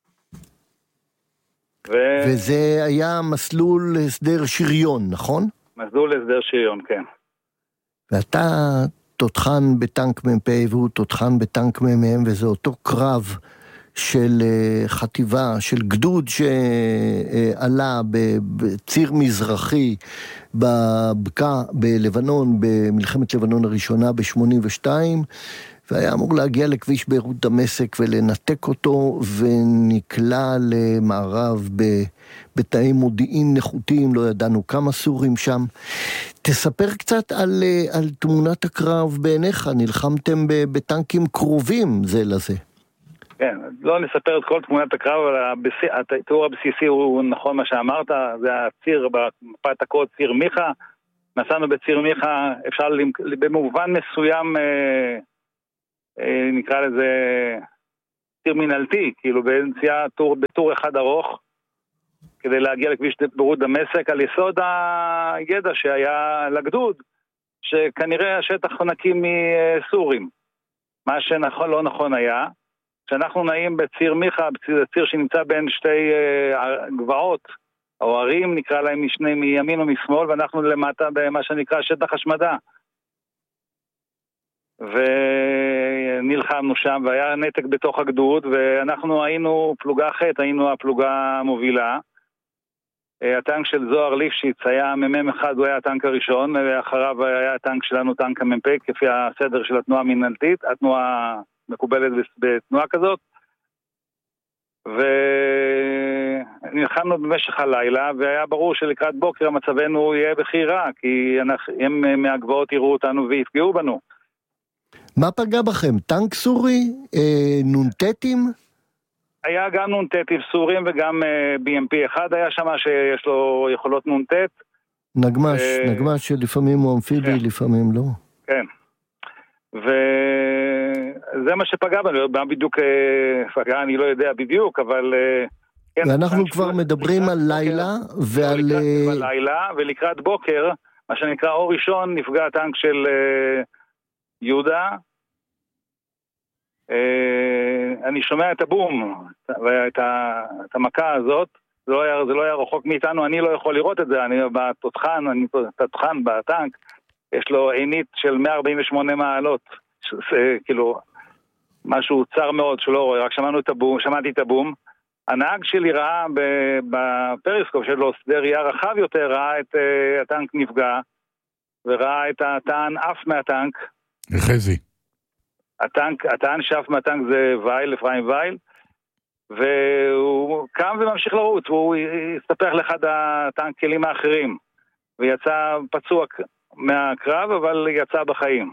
ו... וזה היה מסלול הסדר שריון, נכון? מסלול הסדר שריון, כן. ואתה תותחן בטנק מ"פ והוא תותחן בטנק מ"מ, וזה אותו קרב של חטיבה, של גדוד שעלה בציר מזרחי בבקע בלבנון, במלחמת לבנון הראשונה ב-שמונים ושתיים, והיה אמור להגיע לכביש ביירות דמשק ולנתק אותו, ונקלע למערב בתאים מודיעין נחותים, לא ידענו כמה סורים שם. תספר קצת על, על תמונת הקרב בעיניך, נלחמתם בטנקים קרובים זה לזה. כן, לא נספר את כל תמונת הקרב, אבל התיאור הבסיסי הוא נכון מה שאמרת, זה הציר, במפת הקוד ציר מיכה, נסענו בציר מיכה, אפשר במובן מסוים, אה, אה, נקרא לזה ציר מנהלתי, כאילו בנסיעה טור, בטור אחד ארוך, כדי להגיע לכביש ביירות דמשק, על יסוד הידע שהיה לגדוד, שכנראה השטח נקי מסורים. מה שנכון לא נכון היה, שאנחנו נעים בציר מיכה, בציר שנמצא בין שתי uh, גבעות, או ערים, נקרא להם משני מימין ומשמאל, ואנחנו למטה במה שנקרא שטח השמדה. ונלחמנו שם, והיה נתק בתוך הגדוד, ואנחנו היינו פלוגה ח', היינו הפלוגה המובילה. הטנק של זוהר ליפשיץ היה מ"מ אחד, הוא היה הטנק הראשון, ואחריו היה הטנק שלנו, טנק המ"פ, כפי הסדר של התנועה המנהלתית, התנועה מקובלת בתנועה כזאת, ונלחמנו במשך הלילה, והיה ברור שלקראת בוקר מצבנו יהיה בכי רע, כי הם מהגבעות יראו אותנו ויפגעו בנו. מה פגע בכם? טנק סורי? אה, נונטטים? היה גם נונטטים סורים וגם אה, בי אם פי אחד היה שם שיש לו יכולות נונטט. נגמש, ו... נגמש שלפעמים הוא אמפיבי, כן. לפעמים לא. כן. וזה מה שפגע בנו, מה בדיוק פגע, אני לא יודע בדיוק, אבל... ואנחנו כבר מדברים על לילה, ועל... לילה, ולקראת בוקר, מה שנקרא אור ראשון, נפגע הטנק של יהודה. אני שומע את הבום, ואת המכה הזאת, זה לא היה, זה לא היה רחוק מאיתנו, אני לא יכול לראות את זה, אני בתותחן, אני בתותחן בטנק, יש לו עינית של מאה ארבעים ושמונה מעלות, שזה כאילו משהו צר מאוד שלא רואה, רק שמענו את הבום, שמעתי את הבום. הנהג שלי ראה בפריסקופ שלו, שדה ראייה רחב יותר, ראה את uh, הטנק נפגע, וראה את הטען אף מהטנק. חזי. הטנק, הטען שאף מהטנק זה וייל, אפרים וייל, והוא קם וממשיך לרוץ, והוא הסתפח לאחד הטנק כלים האחרים, ויצא פצוע מהקרב, אבל יצא בחיים.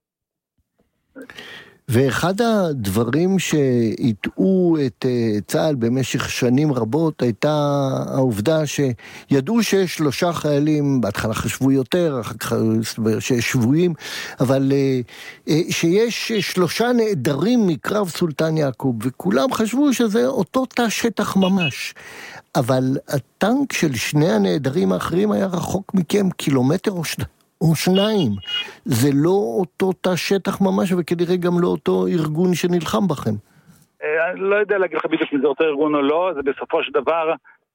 ואחד הדברים שהטעו את צה"ל במשך שנים רבות הייתה העובדה שידעו שיש שלושה חיילים, בהתחלה חשבו יותר, אחר כך שיש שבויים, אבל שיש שלושה נעדרים מקרב סולטן יעקוב, וכולם חשבו שזה אותו תא שטח ממש. אבל הטנק של שני הנעדרים האחרים היה רחוק מכם קילומטר או שניים. או שניים. זה לא אותו תא שטח ממש, וכנראה גם לא אותו ארגון שנלחם בכם. אני לא יודע להגיד לך בדיוק אם זה אותו ארגון או לא, זה בסופו של דבר,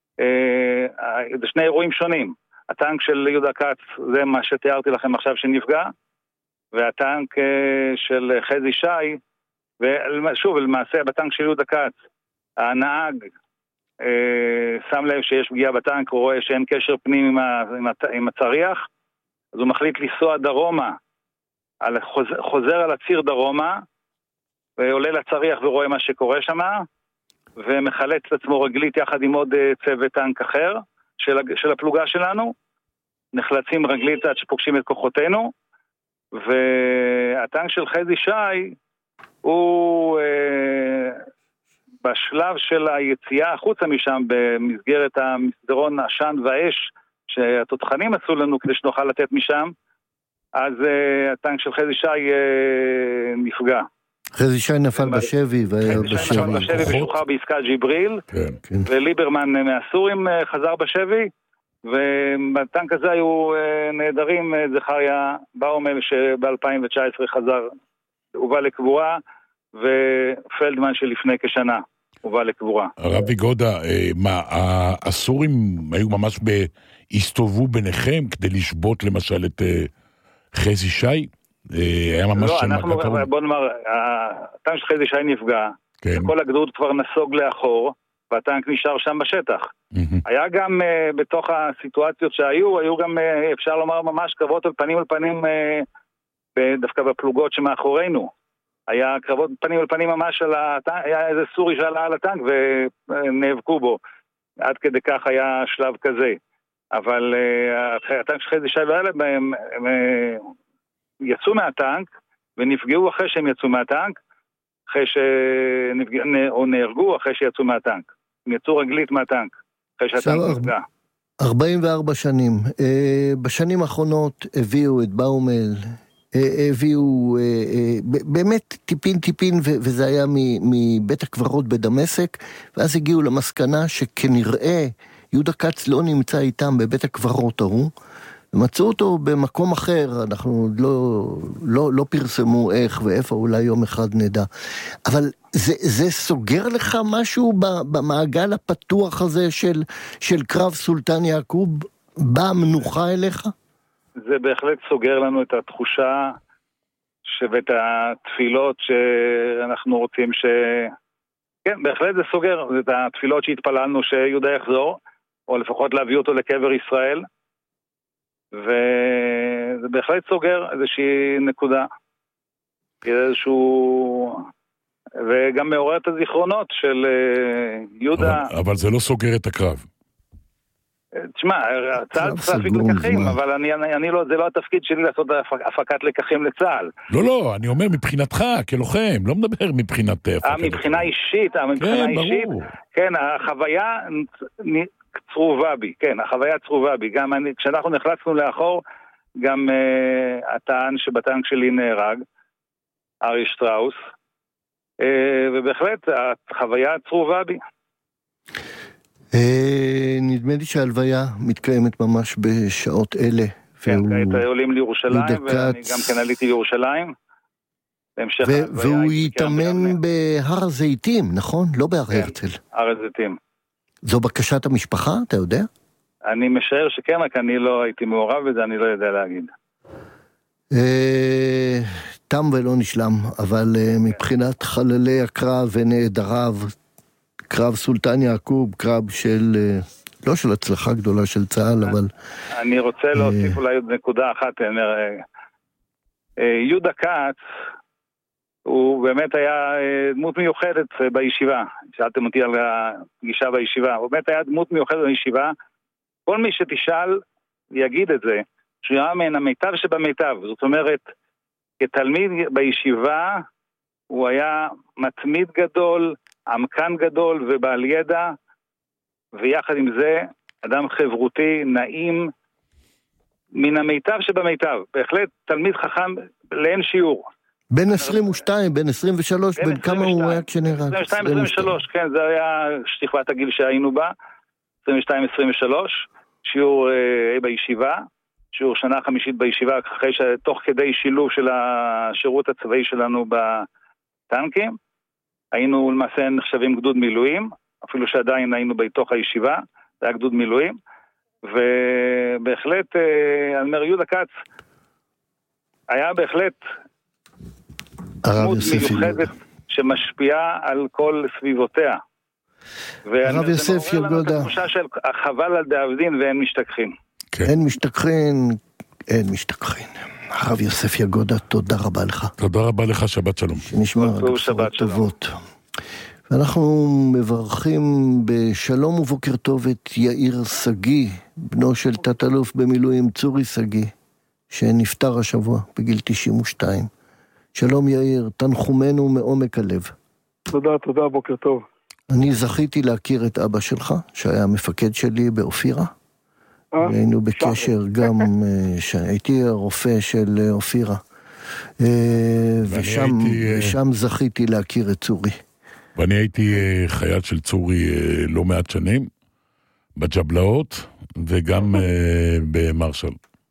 זה שני אירועים שונים. הטנק של יהודה כץ, זה מה שתיארתי לכם עכשיו שנפגע, והטנק של חזי שי, ושוב, למעשה בטנק של יהודה כץ, הנהג שם לב שיש פגיעה בטנק, הוא רואה שאין קשר פנים עם הצריח, אז הוא מחליט לנסוע דרומה, על, חוזר, חוזר על הציר דרומה, ועולה לצריח ורואה מה שקורה שם, ומחלץ את עצמו רגלית יחד עם עוד צוות טנק אחר, של, של הפלוגה שלנו, נחלצים רגלית עד שפוגשים את כוחותינו, והטנק של חזי שי, הוא אה, בשלב של היציאה החוצה משם, במסגרת המסדרון עשן והאש, שהתותחנים עשו לנו כדי שנוכל לתת משם, אז uh, הטנק של חזי שי uh, נפגע. חזי שי נפל בשבי, והיה בשבי. חזי שי נפל בשבי ושוחרר בעסקת ג'יבריל, כן, כן. וליברמן מהסורים uh, חזר בשבי, ובטנק הזה היו uh, נהדרים uh, זכריה באומל שב-אלפיים תשע עשרה חזר, הובא לקבורה, ופלדמן שלפני כשנה הובא לקבורה. רבי גודה, מה, הסורים היו ממש הסתובבו ביניכם כדי לשבות למשל את חזי שי? היה ממש... לא, אנחנו, בוא נאמר, הטנק של חזי שי נפגע, כל הגדוד כבר נסוג לאחור, והטנק נשאר שם בשטח. היה גם בתוך הסיטואציות שהיו, היו גם, אפשר לומר, ממש קרבות על פנים על פנים, דווקא בפלוגות שמאחורינו. היה קרבות פנים על פנים ממש על הטנק, היה איזה סורי שעלה על הטנק ונאבקו בו. עד כדי כך היה שלב כזה. אבל uh, הטנק של חזי שי ואלה, הם, הם יצאו מהטנק ונפגעו אחרי שהם יצאו מהטנק, אחרי שנפגע, או נהרגו אחרי שיצאו מהטנק. הם יצאו רגלית מהטנק, אחרי שהטנק נפגע. ארבעים וארבע שנים. בשנים האחרונות הביאו את באומל, הביאו באמת טיפין טיפין, וזה היה מבית הקברות בדמשק, ואז הגיעו למסקנה שכנראה יהודה כץ לא נמצא איתם בבית הקברות ההוא, ומצאו אותו במקום אחר, אנחנו לא, לא, לא פרסמו איך ואיפה, אולי יום אחד נדע. אבל זה, זה סוגר לך משהו במעגל הפתוח הזה של, של קרב סולטן יעקוב? בא מנוחה אליך? זה בהחלט סוגר לנו את התחושה ואת התפילות שאנחנו רוצים ש... כן, בהחלט זה סוגר, את התפילות שהתפללנו שיהודה יחזור, או לפחות להביא אותו לקבר ישראל, וזה בהחלט סוגר איזושהי נקודה, איזשהו... וגם מעורר את הזיכרונות של יהודה. אבל, אבל זה לא סוגר את הקרב. תשמע, צה"ל צריך להפיק לקחים, אבל אני, אני, אני לא, זה לא התפקיד שלי לעשות הפקת לקחים לצה"ל. לא, לא, אני אומר מבחינתך, כלוחם, לא מדבר מבחינת הפקת. מבחינה אישית, מבחינה אישית, כן, החוויה צרובה בי, כן, החוויה צרובה בי. גם אני, כשאנחנו נחלצנו לאחור, גם uh, הטען שבטנק שלי נהרג, ארי שטראוס, uh, ובהחלט החוויה צרובה בי. נדמה לי שההלוויה מתקיימת ממש בשעות אלה. כן, כעת עולים לירושלים, ואני גם כן עליתי לירושלים. והוא יתאמן בהר הזיתים, נכון? לא בהר הרצל. הר הזיתים. זו בקשת המשפחה, אתה יודע? אני משער שכן, רק אני לא הייתי מעורב בזה, אני לא יודע להגיד. תם ולא נשלם, אבל מבחינת חללי הקרב ונעדריו, קרב סולטן יעקוב, קרב של, לא של הצלחה גדולה של צה"ל, אבל... אני רוצה להוסיף אולי עוד נקודה אחת. יהודה כץ הוא באמת היה דמות מיוחדת בישיבה. שאלתם אותי על הפגישה בישיבה. הוא באמת היה דמות מיוחדת בישיבה. כל מי שתשאל יגיד את זה, שהוא היה מן המיטב שבמיטב. זאת אומרת, כתלמיד בישיבה, הוא היה מתמיד גדול, עמקן גדול ובעל ידע, ויחד עם זה, אדם חברותי, נעים, מן המיטב שבמיטב. בהחלט תלמיד חכם לאין שיעור. בין עשרים ושתיים, בין עשרים ושלוש, בין כמה הוא היה כשנהרג? עשרים ושתיים עשרים ושלוש, כן, זה היה שכבת הגיל שהיינו בה, עשרים ושתיים עשרים ושלוש, שיעור אה, בישיבה, שיעור שנה חמישית בישיבה, אחרי שתוך כדי שילוב של השירות הצבאי שלנו בטנקים, היינו למעשה נחשבים גדוד מילואים, אפילו שעדיין היינו בתוך הישיבה, זה היה גדוד מילואים, ובהחלט, אה, אני אומר, יהודה כץ, היה בהחלט דמות מיוחדת שמשפיעה על כל סביבותיה. הרב יוסף יגודה. התחושה של חבל על דאבדין ואין משתכחין. אין משתכחין, אין משתכחין. הרב יוסף יגודה, תודה רבה לך. תודה רבה לך, שבת שלום. שנשמע בשורות טובות. ואנחנו מברכים בשלום ובוקר טוב את יאיר סגי, בנו של תת-אלוף במילואים צורי סגי, שנפטר השבוע בגיל תשעים ושתיים. שלום יאיר, תנחומנו מעומק הלב. תודה, תודה, בוקר טוב. אני זכיתי להכיר את אבא שלך, שהיה מפקד שלי באופירה. היינו בקשר גם, הייתי הרופא של אופירה. ושם זכיתי להכיר את צורי. ואני הייתי חייל של צורי לא מעט שנים, בג'בלאות וגם במרשל.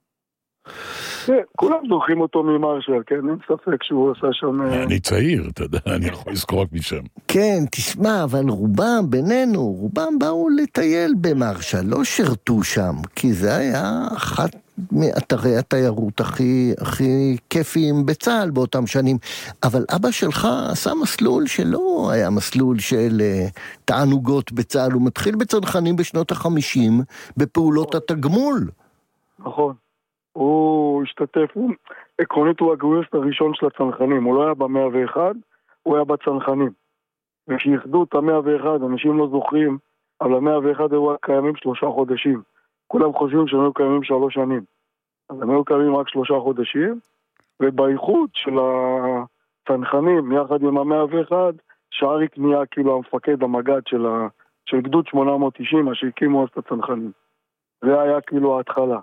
כולם זוכרים אותו ממרשל, כן? אין ספק שהוא עושה שם... אני צעיר, אתה יודע, אני יכול לזכור רק משם. כן, תשמע, אבל רובם, בינינו, רובם באו לטייל במרשל, לא שרתו שם, כי זה היה אחת מאתרי התיירות הכי, הכי כיפיים בצה"ל באותם שנים. אבל אבא שלך עשה מסלול שלא היה מסלול של uh, תענוגות בצה"ל, הוא מתחיל בצנחנים בשנות החמישים, בפעולות התגמול. נכון. הוא השתתף, הוא, עקרונית הוא הגיוס הראשון של הצנחנים, הוא לא היה במאה ואחד, הוא היה בצנחנים. וכשיחדו את המאה ואחד, אנשים לא זוכרים, אבל המאה ואחד היו קיימים שלושה חודשים. כולם חושבים שהם היו קיימים שלוש שנים. אז הם היו קיימים רק שלושה חודשים, ובאיחוד של הצנחנים, יחד עם המאה ואחד, שאריק נהיה כאילו המפקד המגד של, ה, של גדוד שמונה מאות תשעים, מה שהקימו אז את הצנחנים. זה היה כאילו ההתחלה.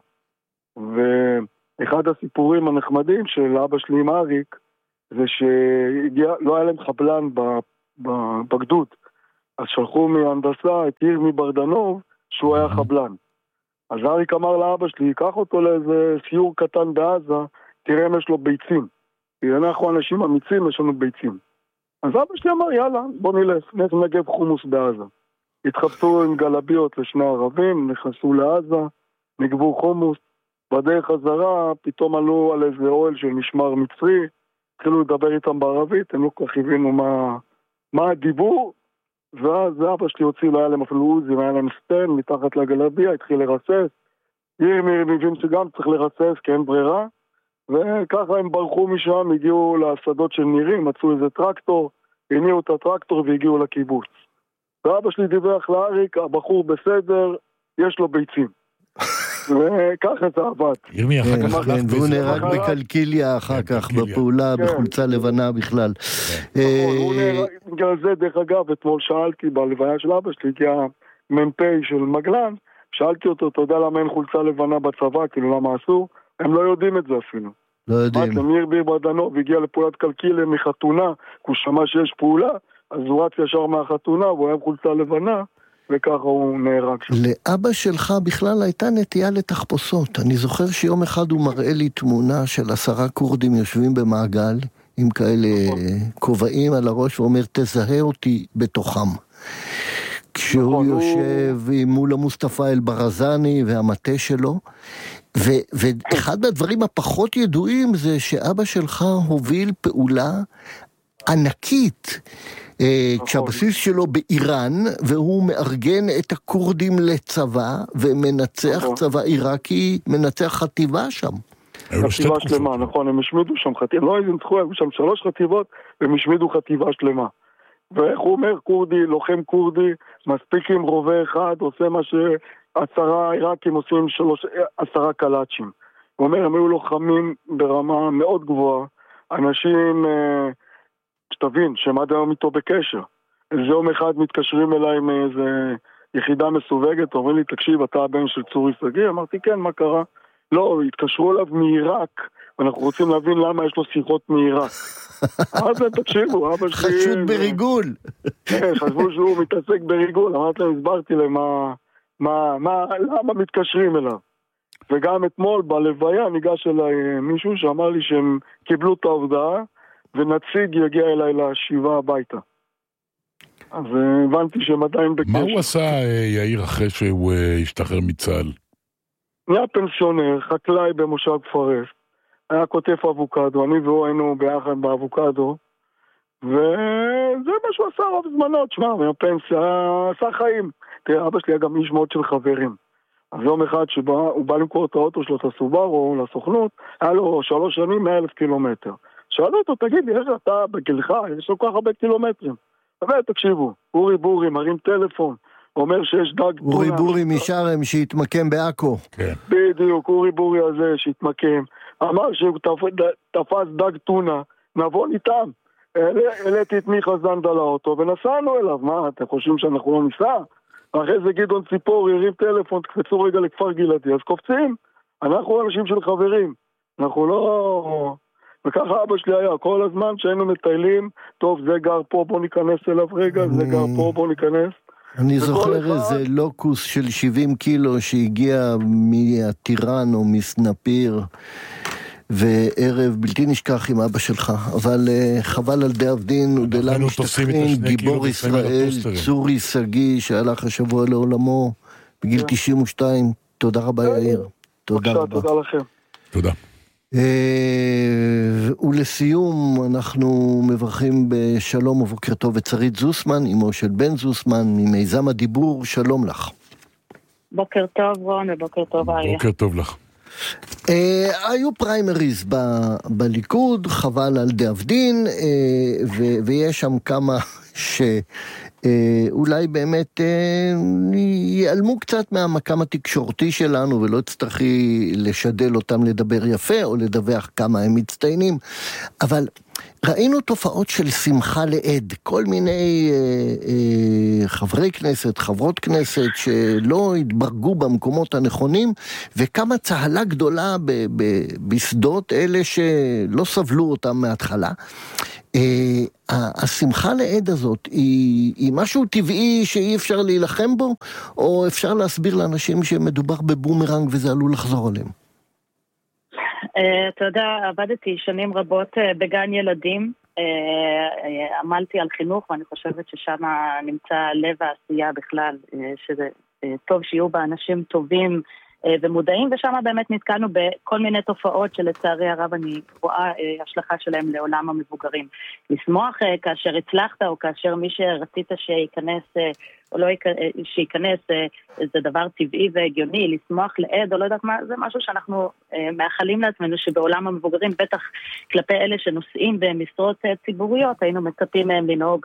ואחד הסיפורים הנחמדים של אבא שלי עם אריק זה שלא היה להם חבלן בגדוד, אז שלחו מהנדסה את ירמי ברדנוב שהוא היה חבלן. אז אריק אמר לאבא שלי, ייקח אותו לאיזה סיור קטן בעזה, תראה אם יש לו ביצים, כי אנחנו אנשים אמיצים, יש לנו ביצים. אז אבא שלי אמר, יאללה, בוא נלך, נגב חומוס בעזה. התחפשו עם גלביות לשני ערבים, נכנסו לעזה, נגבו חומוס, בדרך חזרה פתאום עלו על איזה אוהל של משמר מצרי, התחילו לדבר איתם בערבית, הם לא כל כך הבינו מה, מה הדיבור, ואז אבא שלי הוציא, לא היה להם אפילו עוזי, היה להם סטן מתחת לגלביה, התחיל לרסס, ירמי מבין שגם צריך לרסס כי אין ברירה, וככה הם ברחו משם, הגיעו לשדות של נירים, מצאו איזה טרקטור, הניעו את הטרקטור והגיעו לקיבוץ. ואבא שלי דיווח לאריק, הבחור בסדר, יש לו ביצים. וככה זה עבד. ירמי אחר כך הלך והוא נהרג בקלקיליה אחר כך, בפעולה, בחולצה לבנה בכלל. הוא נהרג, בגלל זה דרך אגב, אתמול שאלתי בלוויה של אבא שלי, כי המ"פ של מגלן, שאלתי אותו, אתה יודע למה אין חולצה לבנה בצבא, כאילו למה אסור? הם לא יודעים את זה אפילו. לא יודעים. אמיר ביר ברדנוב הגיע לפעולת קלקיליה מחתונה, הוא שמע שיש פעולה, אז הוא רץ ישר מהחתונה, והוא היה חולצה לבנה, וככה הוא נהרג שם. לאבא שלך בכלל הייתה נטייה לתחפושות. אני זוכר שיום אחד הוא מראה לי תמונה של עשרה קורדים יושבים במעגל, עם כאלה כובעים על הראש, ואומר, תזהה אותי בתוכם. כשהוא יושב מול המוסטפא אל-ברזני והמטה שלו, ואחד מהדברים הפחות ידועים זה שאבא שלך הוביל פעולה ענקית, כשהבסיס שלו באיראן, והוא מארגן את הקורדים לצבא, ומנצח צבא עיראקי, מנצח חטיבה שם. חטיבה שלמה, נכון, הם השמידו שם חטיבה, לא איזה נצחו, היו שם שלוש חטיבות, והם השמידו חטיבה שלמה. ואיך הוא אומר, קורדי, לוחם קורדי, מספיק עם רובה אחד, עושה מה שעשרה עיראקים עושים שלוש, עשרה קלאצ'ים. הוא אומר, הם היו לוחמים ברמה מאוד גבוהה, אנשים, שתבין, שהם עד היום איתו בקשר. איזה יום אחד מתקשרים אליי עם איזה יחידה מסווגת, אומרים לי, תקשיב, אתה הבן של צורי סגי? אמרתי, כן, מה קרה? לא, התקשרו אליו מעיראק, ואנחנו רוצים להבין למה יש לו שיחות מעיראק. אז תקשיבו, אבא שלי... חשוד בריגול. כן, חשבו שהוא מתעסק בריגול, אמרתי להם, הסברתי להם למה מתקשרים אליו. וגם אתמול בלוויה ניגש אליי מישהו שאמר לי שהם קיבלו את ההודעה, ונציג יגיע אליי לשבעה הביתה. אז הבנתי שהם עדיין בקשר. מה הוא עשה, יאיר, אחרי שהוא השתחרר מצה"ל? נהיה פנסיונר, חקלאי במושב פרס. היה כותב אבוקדו, אני והוא היינו ביחד באבוקדו, וזה מה שהוא עשה רוב זמנות, שמע, מהפנסיה, עשה חיים. תראה, אבא שלי היה גם איש מאוד של חברים. אז יום אחד שבא, הוא בא למכור את האוטו שלו, את הסובארו, לסוכנות, היה לו שלוש שנים, מאה אלף קילומטר. שאלו אותו, תגיד לי, איך אתה בגילך, יש לו כל כך הרבה קילומטרים. אבל תקשיבו, אורי בורי מרים טלפון, אומר שיש דג... אורי בורי משרם שהתמקם בעכו. כן. בדיוק, אורי בורי הזה שהתמקם. אמר שהוא תפס דג טונה, נבוא איתם. העליתי את מיכה זנדה לאוטו ונסענו אליו. מה, אתם חושבים שאנחנו לא ניסע? אחרי זה גדעון ציפור יריב טלפון, תקפצו רגע לכפר גלעדי, אז קופצים. אנחנו אנשים של חברים. אנחנו לא... וככה אבא שלי היה, כל הזמן שהיינו מטיילים, טוב, זה גר פה, בוא ניכנס אליו רגע, זה גר פה, בוא ניכנס. אני זוכר איזה לוקוס של שבעים קילו שהגיע מהטירן או מסנפיר, וערב בלתי נשכח עם אבא שלך, אבל uh, חבל על די אבדין ודלה משתכחין, גיבור ישראל, צורי סגי, שהלך השבוע לעולמו בגיל תשעים ושתיים. תודה רבה יאיר. תודה רבה. תודה לכם. תודה. ולסיום אנחנו מברכים בשלום ובוקר טוב את שרית זוסמן, אמו של בן זוסמן ממיזם הדיבור. שלום לך. בוקר טוב רון ובוקר טוב אריה. בוקר טוב לך. היו פריימריז בליכוד, חבל על די אבדין, ויש שם כמה ש... אולי באמת ייעלמו קצת מהמקם התקשורתי שלנו ולא תצטרכי לשדל אותם לדבר יפה או לדווח כמה הם מצטיינים, אבל ראינו תופעות של שמחה לעד, כל מיני אה, אה, חברי כנסת, חברות כנסת שלא התברגו במקומות הנכונים, וכמה צהלה גדולה ב- ב- בשדות אלה שלא סבלו אותם מההתחלה. Uh, השמחה לעד הזאת היא, היא משהו טבעי שאי אפשר להילחם בו, או אפשר להסביר לאנשים שמדובר בבומרנג וזה עלול לחזור עליהם? Uh, אתה יודע, עבדתי שנים רבות uh, בגן ילדים, uh, uh, עמלתי על חינוך, ואני חושבת ששם נמצא לב העשייה בכלל, uh, שזה uh, טוב שיהיו בה אנשים טובים ומודעים, ושם באמת נתקענו בכל מיני תופעות שלצערי הרב אני רואה השלכה שלהם לעולם המבוגרים. לשמוח כאשר הצלחת, או כאשר מי שרצית שייכנס או לא שייכנס, זה דבר טבעי והגיוני. לשמוח לעד או לא יודעת מה, זה משהו שאנחנו מאחלים לעצמנו שבעולם המבוגרים, בטח כלפי אלה שנושאים במשרות ציבוריות, היינו מצפים מהם לנהוג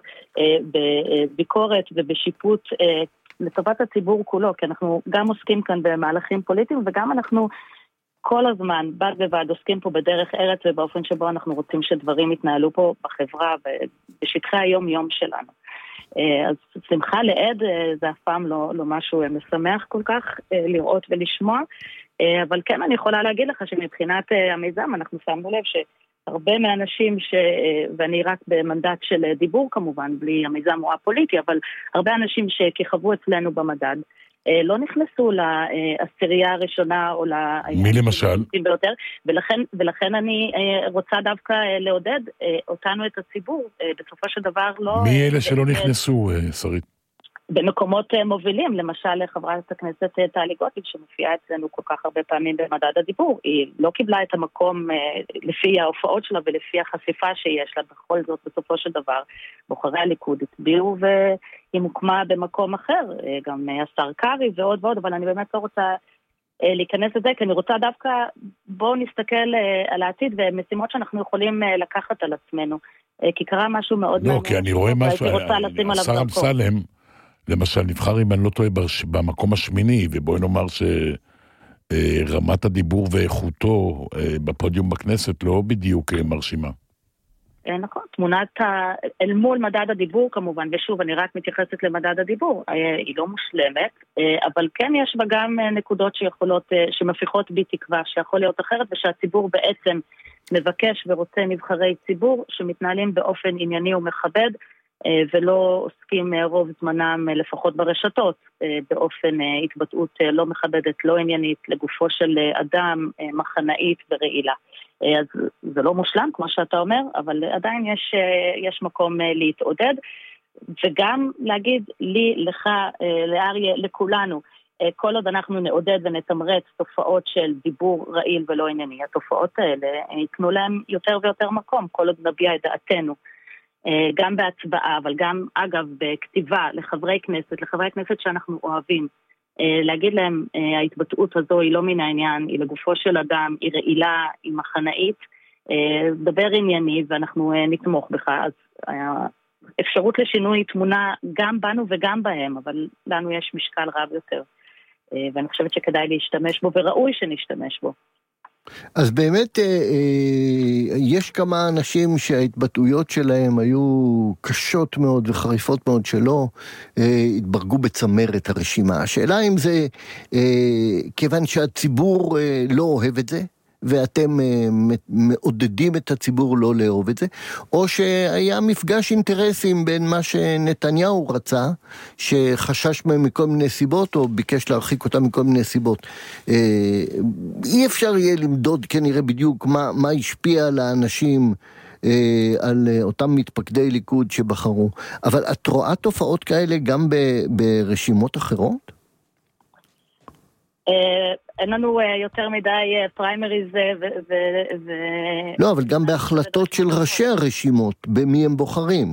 בביקורת ובשיפוט לטובת הציבור כולו, כי אנחנו גם עוסקים כאן במהלכים פוליטיים, וגם אנחנו כל הזמן, בד בבד, עוסקים פה בדרך ארץ, ובאופן שבו אנחנו רוצים שדברים יתנהלו פה בחברה, ובשטחי היום-יום שלנו. אז שמחה לעד, זה אף פעם לא, לא משהו משמח כל כך, לראות ולשמוע, אבל כן אני יכולה להגיד לך שמבחינת המיזם, אנחנו שמנו לב ש... הרבה מהאנשים, ש... ואני רק במנדט של דיבור כמובן, בלי המיזם הוא הפוליטי, אבל הרבה אנשים שכיכבו אצלנו במדד, לא נכנסו לעשירייה הראשונה, או מי למשל? ביותר, ולכן, ולכן אני רוצה דווקא לעודד אותנו, את הציבור, בסופו של דבר לא... מי אלה שלא נכנסו, שרית? במקומות מובילים, למשל חברת הכנסת טלי גוטליב שמופיעה אצלנו כל כך הרבה פעמים במדד הדיבור, היא לא קיבלה את המקום לפי ההופעות שלה ולפי החשיפה שיש לה, בכל זאת בסופו של דבר בוחרי הליכוד הצביעו והיא מוקמה במקום אחר, גם השר קרי ועוד ועוד, אבל אני באמת לא רוצה להיכנס לזה, כי אני רוצה דווקא, בואו נסתכל על העתיד ומשימות שאנחנו יכולים לקחת על עצמנו, כי קרה משהו מאוד מעניין. לא, כי אני רואה משהו, השר אמסלם, למשל נבחר אם אני לא טועה במקום השמיני, ובואי נאמר שרמת הדיבור ואיכותו בפודיום בכנסת לא בדיוק מרשימה. נכון, תמונת אל מול מדד הדיבור כמובן, ושוב אני רק מתייחסת למדד הדיבור, היא לא מושלמת, אבל כן יש בה גם נקודות שיכולות, שמפיחות בי תקווה שיכול להיות אחרת, ושהציבור בעצם מבקש ורוצה נבחרי ציבור שמתנהלים באופן ענייני ומכבד, ולא עוסקים רוב זמנם לפחות ברשתות, באופן התבטאות לא מכבדת, לא עניינית, לגופו של אדם, מחנאית ורעילה. אז זה לא מושלם, כמו שאתה אומר, אבל עדיין יש, יש מקום להתעודד, וגם להגיד לי, לך, לאריה, לכולנו, כל עוד אנחנו נעודד ונתמרץ תופעות של דיבור רעיל ולא ענייני, התופעות האלה ייתנו להם יותר ויותר מקום, כל עוד נביע את דעתנו, גם בהצבעה, אבל גם, אגב, בכתיבה לחברי כנסת, לחברי כנסת שאנחנו אוהבים, להגיד להם, ההתבטאות הזו היא לא מן העניין, היא לגופו של אדם, היא רעילה, היא מחנאית, דבר ענייני ואנחנו נתמוך בך, אז אפשרות לשינוי תמונה גם בנו וגם בהם, אבל לנו יש משקל רב יותר, ואני חושבת שכדאי להשתמש בו, וראוי שנשתמש בו. אז באמת יש כמה אנשים שההתבטאויות שלהם היו קשות מאוד וחריפות מאוד שלא התברגו בצמרת הרשימה. השאלה אם זה כיוון שהציבור לא אוהב את זה, ואתם מעודדים את הציבור לא לאהוב את זה, או שהיה מפגש אינטרסים בין מה שנתניהו רצה, שחשש מהם מכל מיני סיבות, או ביקש להרחיק אותם מכל מיני סיבות. אי אפשר יהיה למדוד כנראה בדיוק מה, מה השפיע על האנשים, על אותם מתפקדי ליכוד שבחרו. אבל את רואה תופעות כאלה גם ברשימות אחרות? אין לנו יותר מדי פריימריז ו... לא, אבל גם בהחלטות של ראשי הרשימות, במי הם בוחרים.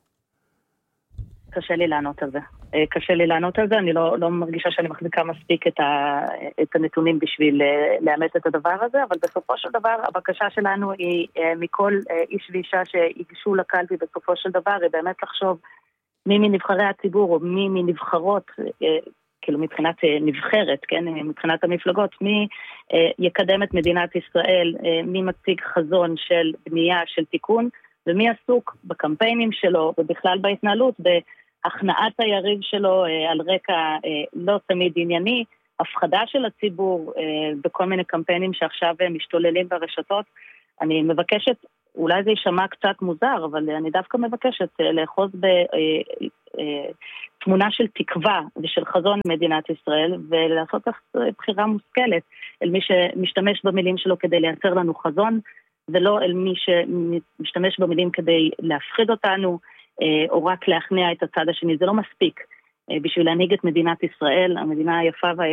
קשה לי לענות על זה. קשה לי לענות על זה, אני לא, לא מרגישה שאני מחזיקה מספיק את, ה, את הנתונים בשביל לאמץ את הדבר הזה, אבל בסופו של דבר, הבקשה שלנו היא מכל איש ואישה שיגשו לקלפי בסופו של דבר, היא באמת לחשוב מי מנבחרי הציבור או מי מנבחרות, כאילו מבחינת נבחרת, כן, מבחינת המפלגות, מי יקדם את מדינת ישראל, מי מציג חזון של בנייה, של תיקון, ומי עסוק בקמפיינים שלו, ובכלל בהתנהלות, בהכנעת היריב שלו על רקע לא תמיד ענייני, הפחדה של הציבור בכל מיני קמפיינים שעכשיו משתוללים ברשתות. אני מבקשת, אולי זה יישמע קצת מוזר, אבל אני דווקא מבקשת לאחוז בתמונה של תקווה ושל חזון מדינת ישראל, ולעשות בחירה מושכלת אל מי שמשתמש במילים שלו כדי לייצר לנו חזון, ולא אל מי שמשתמש במילים כדי להפחיד אותנו, או רק להכניע את הצד השני. זה לא מספיק בשביל להנהיג את מדינת ישראל, המדינה היפה